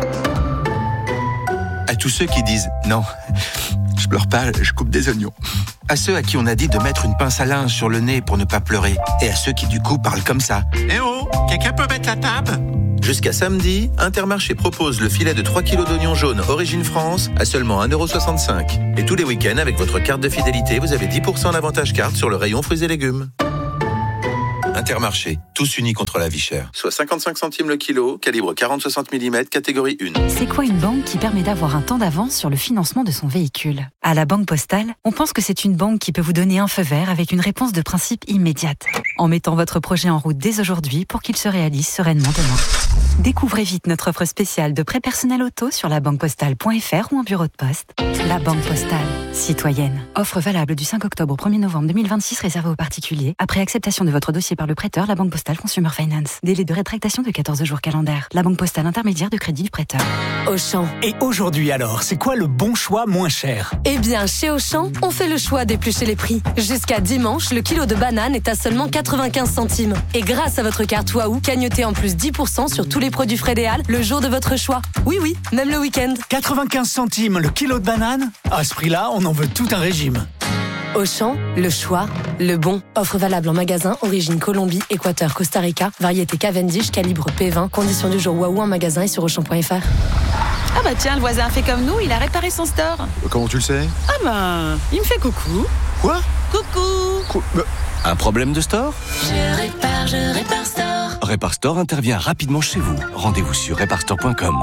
1. À tous ceux qui disent « Non, je pleure pas, je coupe des oignons ». À ceux à qui on a dit de mettre une pince à linge sur le nez pour ne pas pleurer. Et à ceux qui du coup parlent comme ça. « Eh oh, quelqu'un peut mettre la table ?» Jusqu'à samedi, Intermarché propose le filet de 3 kg d'oignons jaunes Origine France à seulement 1,65 €. Et tous les week-ends, avec votre carte de fidélité, vous avez 10% d'avantage carte sur le rayon fruits et légumes. Intermarché, tous unis contre la vie chère. Soit 55 centimes le kilo, calibre 40-60 mm, catégorie 1. C'est quoi une banque qui permet d'avoir un temps d'avance sur le financement de son véhicule ? À la Banque Postale, on pense que c'est une banque qui peut vous donner un feu vert avec une réponse de principe immédiate. en mettant votre projet en route dès aujourd'hui pour qu'il se réalise sereinement demain. Découvrez vite notre offre spéciale de prêt personnel auto sur labanquepostale.fr ou en bureau de poste. La Banque Postale. Citoyenne. Offre valable du 5 octobre au 1er novembre 2026 réservée aux particuliers. Après acceptation de votre dossier par le prêteur, la Banque Postale Consumer Finance. Délai de rétractation de 14 jours calendaires. La Banque Postale intermédiaire de crédit du prêteur. Auchan. Et aujourd'hui alors, c'est quoi le bon choix moins cher ? Eh bien, chez Auchan, on fait le choix d'éplucher les prix. Jusqu'à dimanche, le kilo de banane est à seulement 95 centimes. Et grâce à votre carte Wahoo, cagnotez en plus 10% sur tous les produits Frédéal le jour de votre choix. Oui, même le week-end. 95 centimes le kilo de banane ? À ce prix-là, on en veut tout un régime. Auchan, le choix, le bon. Offre valable en magasin, origine Colombie, Équateur, Costa Rica, variété Cavendish, calibre P20, conditions du jour Wahoo en magasin et sur Auchan.fr. Ah bah tiens, le voisin a fait comme nous, il a réparé son store. Comment tu le sais ? Ah bah, il me fait coucou. Quoi ? Coucou. Un problème de store ? Je répare store. Répar Store intervient rapidement chez vous. Rendez-vous sur reparstore.com.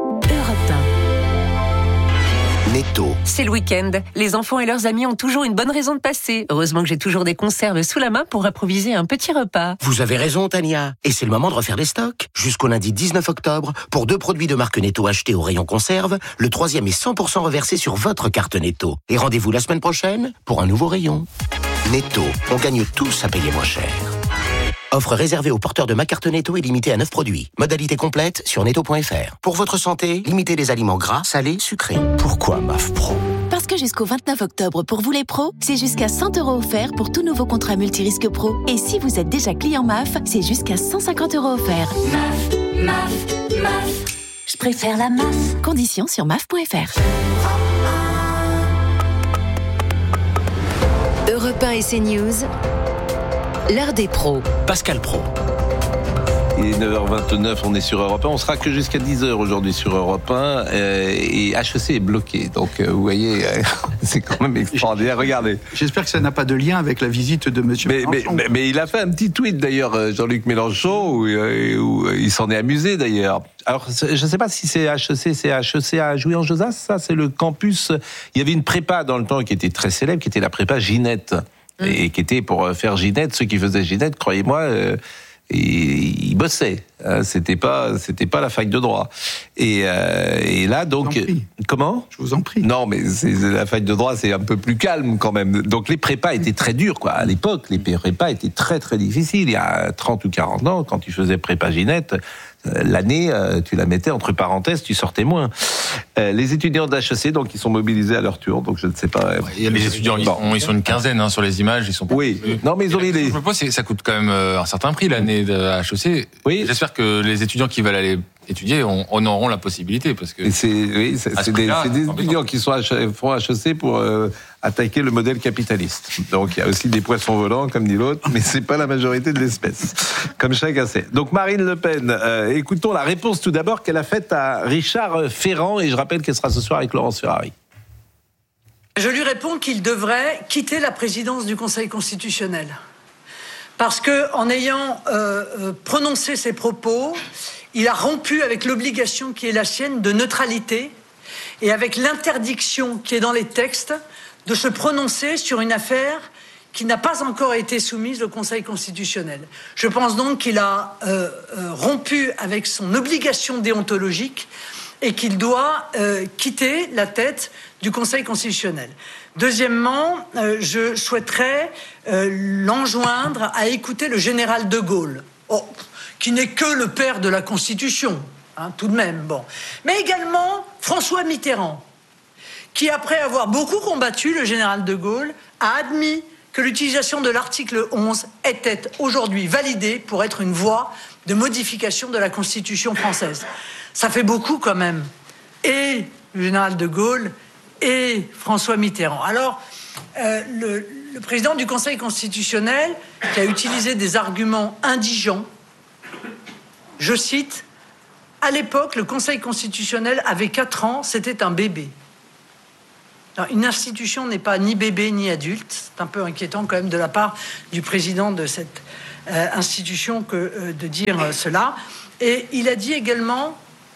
Netto. C'est le week-end. Les enfants et leurs amis ont toujours une bonne raison de passer. Heureusement que j'ai toujours des conserves sous la main pour improviser un petit repas. Vous avez raison, Tania. Et c'est le moment de refaire les stocks. Jusqu'au lundi 19 octobre, pour 2 produits de marque Netto achetés au rayon conserve, le 3e est 100% reversé sur votre carte Netto. Et rendez-vous la semaine prochaine pour un nouveau rayon. Netto, on gagne tous à payer moins cher. Offre réservée aux porteurs de ma carte Netto et limitée à 9 produits. Modalité complète sur netto.fr. Pour votre santé, limitez les aliments gras, salés, sucrés. Pourquoi MAF Pro ? Parce que jusqu'au 29 octobre, pour vous les pros, c'est jusqu'à 100 € offerts pour tout nouveau contrat multirisque pro. Et si vous êtes déjà client MAF, c'est jusqu'à 150 € offerts. MAF. Je préfère la MAF. Conditions sur MAF.fr. Europe 1 et CNews, l'heure des pros. Pascal Pro. Il est 9h29, on est sur Europe 1. On sera que jusqu'à 10h aujourd'hui sur Europe 1. Et HEC est bloqué. Donc, vous voyez, c'est quand même extraordinaire. Regardez. J'espère que ça n'a pas de lien avec la visite de M. Mélenchon. Mais il a fait un petit tweet, d'ailleurs, Jean-Luc Mélenchon, où il s'en est amusé, d'ailleurs. Alors, je ne sais pas si c'est HEC à Jouy-en-Josas, ça, c'est le campus. Il y avait une prépa dans le temps qui était très célèbre, qui était la prépa Ginette. Et qui était pour faire Ginette. Ceux qui faisaient Ginette, croyez-moi, ils bossaient. C'était pas la fac de droit. Et là, donc, comment ? Je vous en prie. Non, mais la fac de droit, c'est un peu plus calme quand même. Donc les prépas étaient très durs, quoi. À l'époque, les prépas étaient très très difficiles. Il y a 30 ou 40 ans, quand tu faisais prépa Ginette, l'année, tu la mettais entre parenthèses, tu sortais moins. Les étudiants d'HEC, donc, ils sont mobilisés à leur tour, donc je ne sais pas. Les étudiants, ils sont une quinzaine sur les images. Ils sont non, mais ils ont mis les. Je me pose, ça coûte quand même un certain prix l'année de HEC. Oui. J'espère que les étudiants qui veulent aller étudier en auront la possibilité, parce que c'est des étudiants qui font HEC pour attaquer le modèle capitaliste. Donc il y a aussi des poissons volants, comme dit l'autre, mais c'est pas la majorité de l'espèce, comme chacun sait. Donc Marine Le Pen, écoutons la réponse tout d'abord qu'elle a faite à Richard Ferrand, et je rappelle qu'elle sera ce soir avec Laurence Ferrari. Je lui réponds qu'il devrait quitter la présidence du Conseil constitutionnel. Parce qu'en ayant prononcé ces propos, il a rompu avec l'obligation qui est la sienne de neutralité et avec l'interdiction qui est dans les textes de se prononcer sur une affaire qui n'a pas encore été soumise au Conseil constitutionnel. Je pense donc qu'il a rompu avec son obligation déontologique et qu'il doit quitter la tête du Conseil constitutionnel. Deuxièmement, je souhaiterais l'enjoindre à écouter le général de Gaulle, qui n'est que le père de la Constitution, tout de même. Bon. Mais également François Mitterrand, qui, après avoir beaucoup combattu le général de Gaulle, a admis que l'utilisation de l'article 11 était aujourd'hui validée pour être une voie de modification de la Constitution française. Ça fait beaucoup quand même. Et le général de Gaulle et François Mitterrand. Alors, le président du Conseil constitutionnel, qui a utilisé des arguments indigents, je cite, « À l'époque, le Conseil constitutionnel avait 4 ans, c'était un bébé. » Alors, une institution n'est pas ni bébé ni adulte. C'est un peu inquiétant quand même de la part du président de cette institution que de dire cela. Et il a dit également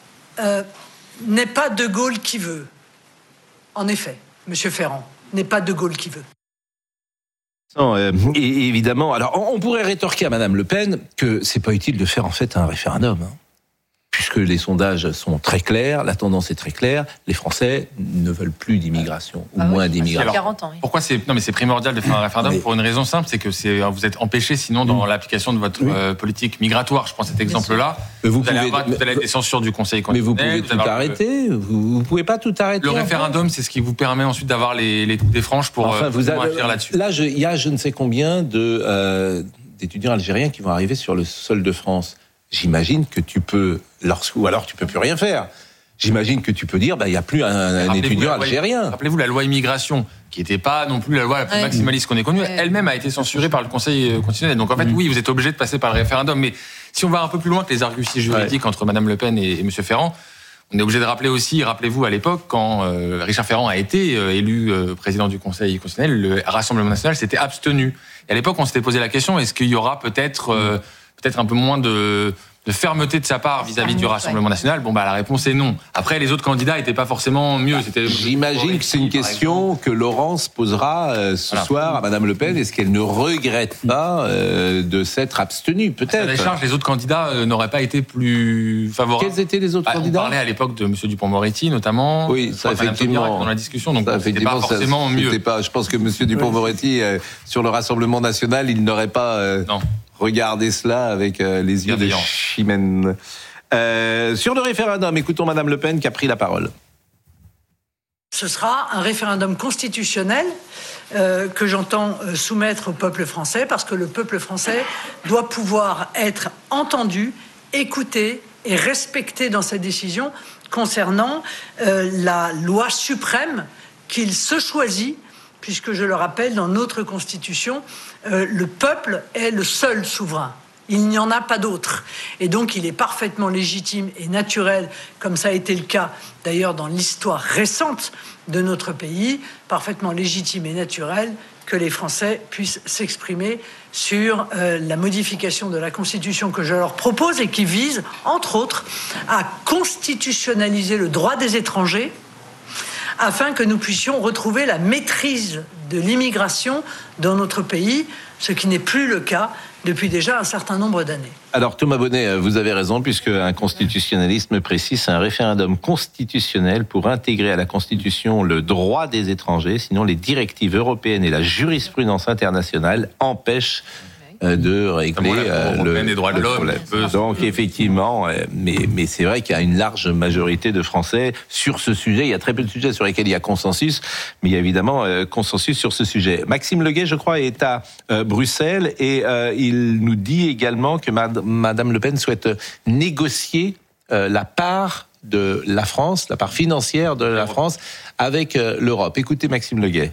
« N'est pas De Gaulle qui veut ». En effet, M. Ferrand, n'est pas De Gaulle qui veut. Et évidemment, alors on pourrait rétorquer à Madame Le Pen que c'est pas utile de faire en fait un référendum, puisque les sondages sont très clairs, la tendance est très claire, les Français ne veulent plus d'immigration, ou moins d'immigration. 40 ans, oui. Pourquoi c'est primordial de faire un référendum pour une raison simple, c'est que vous êtes empêché sinon dans l'application de votre politique migratoire. Je prends cet exemple-là. Vous allez être des censures du Conseil constitutionnel. Mais vous pouvez tout arrêter. Vous pouvez pas tout arrêter. Le référendum, c'est ce qui vous permet ensuite d'avoir les franges pour agir là-dessus. Là, il y a je ne sais combien d'étudiants algériens qui vont arriver sur le sol de France. J'imagine que tu peux, ou alors tu peux plus rien faire. J'imagine que tu peux dire, il n'y a plus un étudiant algérien. Rappelez-vous la loi immigration, qui n'était pas non plus la loi la plus maximaliste qu'on ait connue, elle-même a été censurée par le Conseil constitutionnel. Donc en fait, oui, vous êtes obligé de passer par le référendum. Mais si on va un peu plus loin que les arguties juridiques entre Madame Le Pen et Monsieur Ferrand, on est obligé de rappeler aussi, rappelez-vous à l'époque, quand Richard Ferrand a été élu président du Conseil constitutionnel, le Rassemblement national s'était abstenu. Et à l'époque, on s'était posé la question, est-ce qu'il y aura peut-être un peu moins de fermeté de sa part vis-à-vis du Rassemblement national? La réponse est non. Après, les autres candidats n'étaient pas forcément mieux. J'imagine que c'est une question que Laurence posera ce soir à Madame Le Pen. Est-ce qu'elle ne regrette pas de s'être abstenue? Peut-être. À la charge, les autres candidats n'auraient pas été plus favorables. Quels étaient les autres candidats? On parlait à l'époque de M. Dupond-Moretti, notamment. Oui, ça effectivement. Dans la discussion, donc c'était pas forcément mieux. Je pense que M. Dupond-Moretti, sur le Rassemblement national, il n'aurait pas... Non. Regardez cela avec les yeux de Chimène. Sur le référendum, écoutons Madame Le Pen qui a pris la parole. Ce sera un référendum constitutionnel que j'entends soumettre au peuple français, parce que le peuple français doit pouvoir être entendu, écouté et respecté dans ses décisions concernant la loi suprême qu'il se choisit, puisque je le rappelle, dans notre Constitution, le peuple est le seul souverain. Il n'y en a pas d'autre. Et donc, il est parfaitement légitime et naturel, comme ça a été le cas d'ailleurs dans l'histoire récente de notre pays, parfaitement légitime et naturel que les Français puissent s'exprimer sur la modification de la Constitution que je leur propose et qui vise, entre autres, à constitutionnaliser le droit des étrangers, afin que nous puissions retrouver la maîtrise de l'immigration dans notre pays, ce qui n'est plus le cas depuis déjà un certain nombre d'années. Alors Thomas Bonnet, vous avez raison, puisque un constitutionnaliste me précise, un référendum constitutionnel pour intégrer à la Constitution le droit des étrangers, sinon les directives européennes et la jurisprudence internationale empêchent de régler les droits de l'homme. Donc effectivement, mais c'est vrai qu'il y a une large majorité de Français sur ce sujet. Il y a très peu de sujets sur lesquels il y a consensus, mais il y a évidemment consensus sur ce sujet. Maxime Leguet, je crois, est à Bruxelles et il nous dit également que Madame Le Pen souhaite négocier la part de la France, la part financière de la France avec l'Europe. Écoutez Maxime Leguet.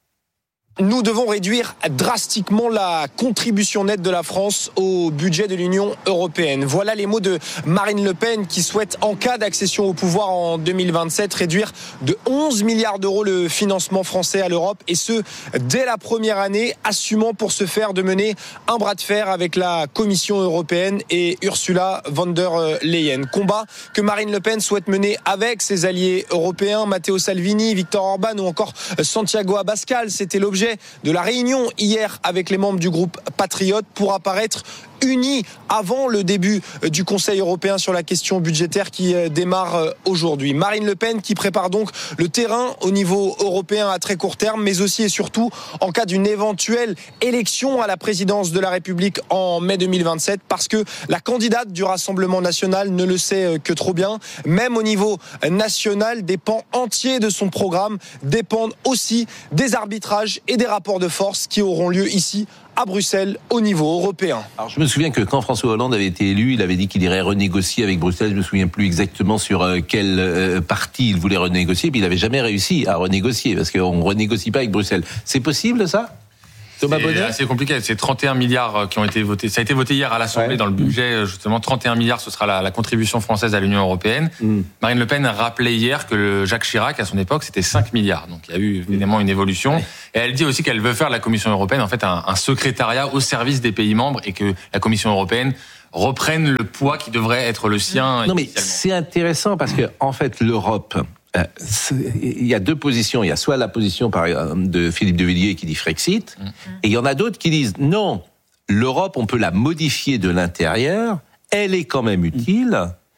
Nous devons réduire drastiquement la contribution nette de la France au budget de l'Union européenne. Voilà les mots de Marine Le Pen qui souhaite, en cas d'accession au pouvoir en 2027, réduire de 11 milliards d'euros le financement français à l'Europe, et ce, dès la première année, assumant pour ce faire de mener un bras de fer avec la Commission européenne et Ursula von der Leyen. Combat que Marine Le Pen souhaite mener avec ses alliés européens, Matteo Salvini, Viktor Orban ou encore Santiago Abascal. C'était l'objet de la réunion hier avec les membres du groupe Patriote pour apparaître unis avant le début du Conseil européen sur la question budgétaire qui démarre aujourd'hui. Marine Le Pen qui prépare donc le terrain au niveau européen à très court terme, mais aussi et surtout en cas d'une éventuelle élection à la présidence de la République en mai 2027, parce que la candidate du Rassemblement national ne le sait que trop bien. Même au niveau national, des pans entiers de son programme dépendent aussi des arbitrages et des rapports de force qui auront lieu ici à Bruxelles au niveau européen. Alors je me souviens que quand François Hollande avait été élu, il avait dit qu'il irait renégocier avec Bruxelles. Je me souviens plus exactement sur quelle partie il voulait renégocier, puis il n'avait jamais réussi à renégocier, parce qu'on ne renégocie pas avec Bruxelles. C'est possible ça ? C'est assez compliqué. C'est 31 milliards qui ont été votés. Ça a été voté hier à l'Assemblée dans le budget, justement. 31 milliards, ce sera la contribution française à l'Union européenne. Marine Le Pen rappelait hier que Jacques Chirac, à son époque, c'était 5 milliards. Donc il y a eu évidemment une évolution. Et elle dit aussi qu'elle veut faire de la Commission européenne, en fait, un secrétariat au service des pays membres, et que la Commission européenne reprenne le poids qui devrait être le sien. Non, mais c'est intéressant parce que, en fait, l'Europe il y a deux positions. Il y a soit la position de Philippe de Villiers qui dit Frexit, et il y en a d'autres qui disent non, l'Europe, on peut la modifier de l'intérieur, elle est quand même utile,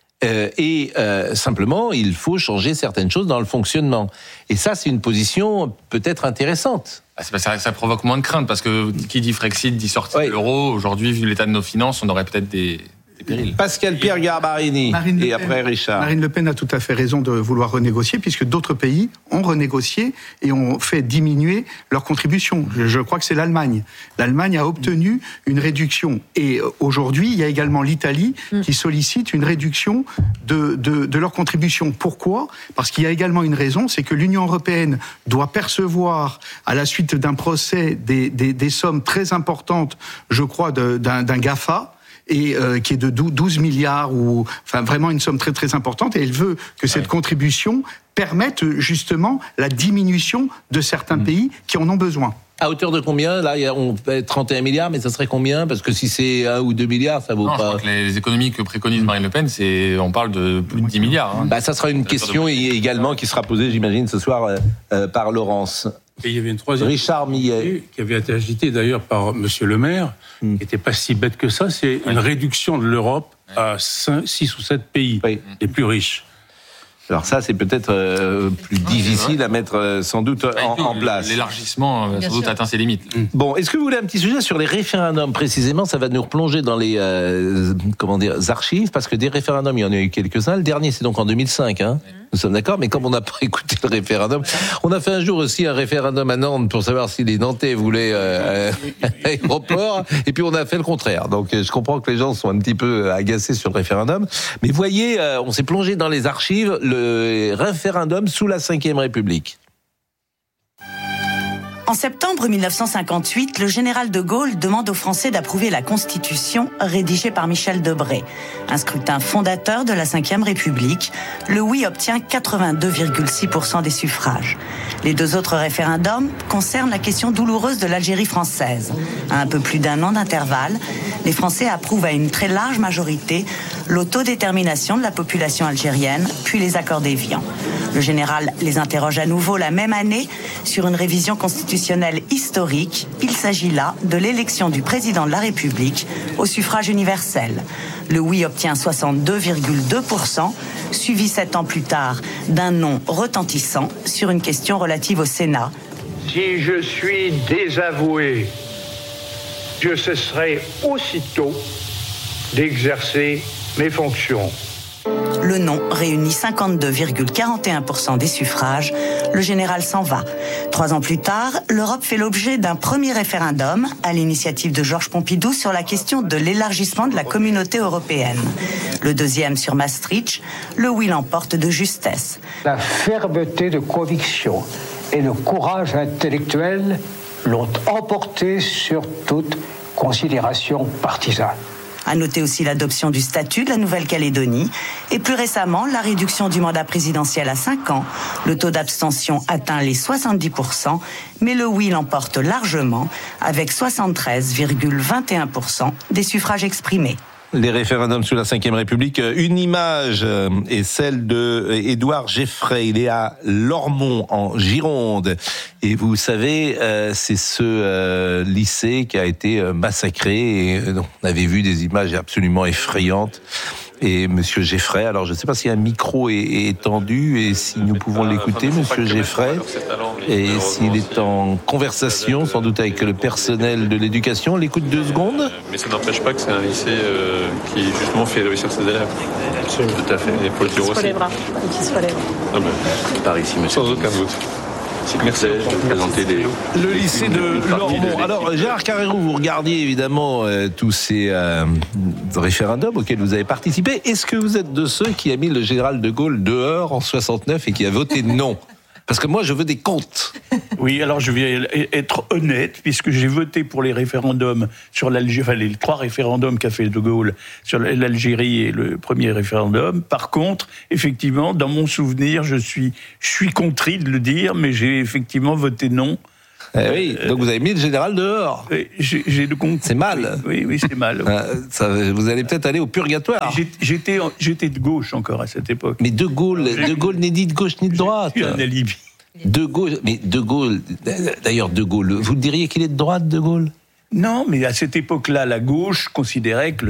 et simplement, il faut changer certaines choses dans le fonctionnement. Et ça, c'est une position peut-être intéressante. Ça provoque moins de crainte, parce que qui dit Frexit dit sortie de l'euro. Aujourd'hui, vu l'état de nos finances, on aurait peut-être des périls. Pascal Pierre Garbarini et après Richard. Marine Le Pen a tout à fait raison de vouloir renégocier, puisque d'autres pays ont renégocié et ont fait diminuer leur contribution. Je crois que c'est l'Allemagne. L'Allemagne a obtenu une réduction. Et aujourd'hui, il y a également l'Italie qui sollicite une réduction de leur contribution. Pourquoi ? Parce qu'il y a également une raison, c'est que l'Union européenne doit percevoir, à la suite d'un procès, des sommes très importantes, je crois, d'un GAFA, et qui est de 12 milliards, enfin vraiment une somme très très importante, et elle veut que cette contribution permette justement la diminution de certains pays qui en ont besoin. À hauteur de combien ? Là, on fait 31 milliards, mais ça serait combien ? Parce que si c'est 1 ou 2 milliards, ça vaut pas... Je crois que les économies que préconise Marine Le Pen, on parle de plus de 10 milliards. Ça sera une question également qui sera posée, j'imagine, ce soir par Laurence. Et il y avait une troisième Richard Millet, qui avait été agitée d'ailleurs par Monsieur Le Maire, qui n'était pas si bête que ça, c'est une réduction de l'Europe à 6 ou 7 pays les plus riches. Alors ça, c'est peut-être plus difficile à mettre sans doute en place. L'élargissement sans doute atteint ses limites. Bon, est-ce que vous voulez un petit sujet sur les référendums précisément ? Ça va nous replonger dans les archives, parce que des référendums, il y en a eu quelques-uns. Le dernier, c'est donc en 2005. Nous sommes d'accord, mais comme on n'a pas écouté le référendum, on a fait un jour aussi un référendum à Nantes pour savoir si les Nantais voulaient aéroport, et puis on a fait le contraire. Donc je comprends que les gens sont un petit peu agacés sur le référendum, mais voyez, on s'est plongé dans les archives, le référendum sous la Ve République. En septembre 1958, le général de Gaulle demande aux Français d'approuver la Constitution rédigée par Michel Debré. Un scrutin fondateur de la Ve République, le oui obtient 82,6% des suffrages. Les deux autres référendums concernent la question douloureuse de l'Algérie française. À un peu plus d'1 an d'intervalle, les Français approuvent à une très large majorité l'autodétermination de la population algérienne, puis les accords d'Évian. Le général les interroge à nouveau la même année sur une révision constitutionnelle historique. Il s'agit là de l'élection du président de la République au suffrage universel. Le oui obtient 62,2%, suivi 7 ans plus tard d'un non retentissant sur une question relative au Sénat. Si je suis désavoué, je cesserai aussitôt d'exercer mes fonctions. Le non réunit 52,41% des suffrages. Le général s'en va. 3 ans plus tard, l'Europe fait l'objet d'un premier référendum à l'initiative de Georges Pompidou sur la question de l'élargissement de la communauté européenne. Le deuxième sur Maastricht, le oui l'emporte de justesse. La fermeté de conviction et le courage intellectuel l'ont emporté sur toute considération partisane. À noter aussi l'adoption du statut de la Nouvelle-Calédonie et plus récemment la réduction du mandat présidentiel à 5 ans. Le taux d'abstention atteint les 70%, mais le oui l'emporte largement avec 73,21% des suffrages exprimés. Les référendums sous la Ve République, une image est celle de Édouard Geffray. Il est à Lormont, en Gironde. Et vous savez, c'est ce lycée qui a été massacré. Et on avait vu des images absolument effrayantes. Et Monsieur Geffray, alors je ne sais pas si un micro est tendu et si nous pouvons l'écouter, Monsieur Geffray, et s'il est en conversation, sans doute avec le personnel de l'éducation. On l'écoute 2 secondes. Mais ça n'empêche pas que c'est un lycée qui justement fait réussir ses élèves. Absolument. Tout à fait. Et faut le dire aussi. Qui se relève. Par ici, monsieur. Sans aucun doute. Merci de présenter le lycée de Lormont. Alors, Gérard Carrérou, vous regardiez évidemment tous ces référendums auxquels vous avez participé. Est-ce que vous êtes de ceux qui a mis le général de Gaulle dehors en 69 et qui a voté non ? Parce que moi, je veux des comptes. Oui, alors je vais être honnête, puisque j'ai voté pour les référendums sur l'Algérie, enfin les 3 référendums qu'a fait De Gaulle sur l'Algérie et le premier référendum. Par contre, effectivement, dans mon souvenir, je suis contrit de le dire, mais j'ai effectivement voté non Oui, donc vous avez mis le général dehors. J'ai le compte. C'est mal. Oui, c'est mal. Vous allez peut-être aller au purgatoire. J'étais de gauche encore à cette époque. Mais De Gaulle n'est ni de gauche ni de droite. J'ai un alibi. De Gaulle, d'ailleurs, De Gaulle, vous diriez qu'il est de droite, De Gaulle ? Non, mais à cette époque-là, la gauche considérait que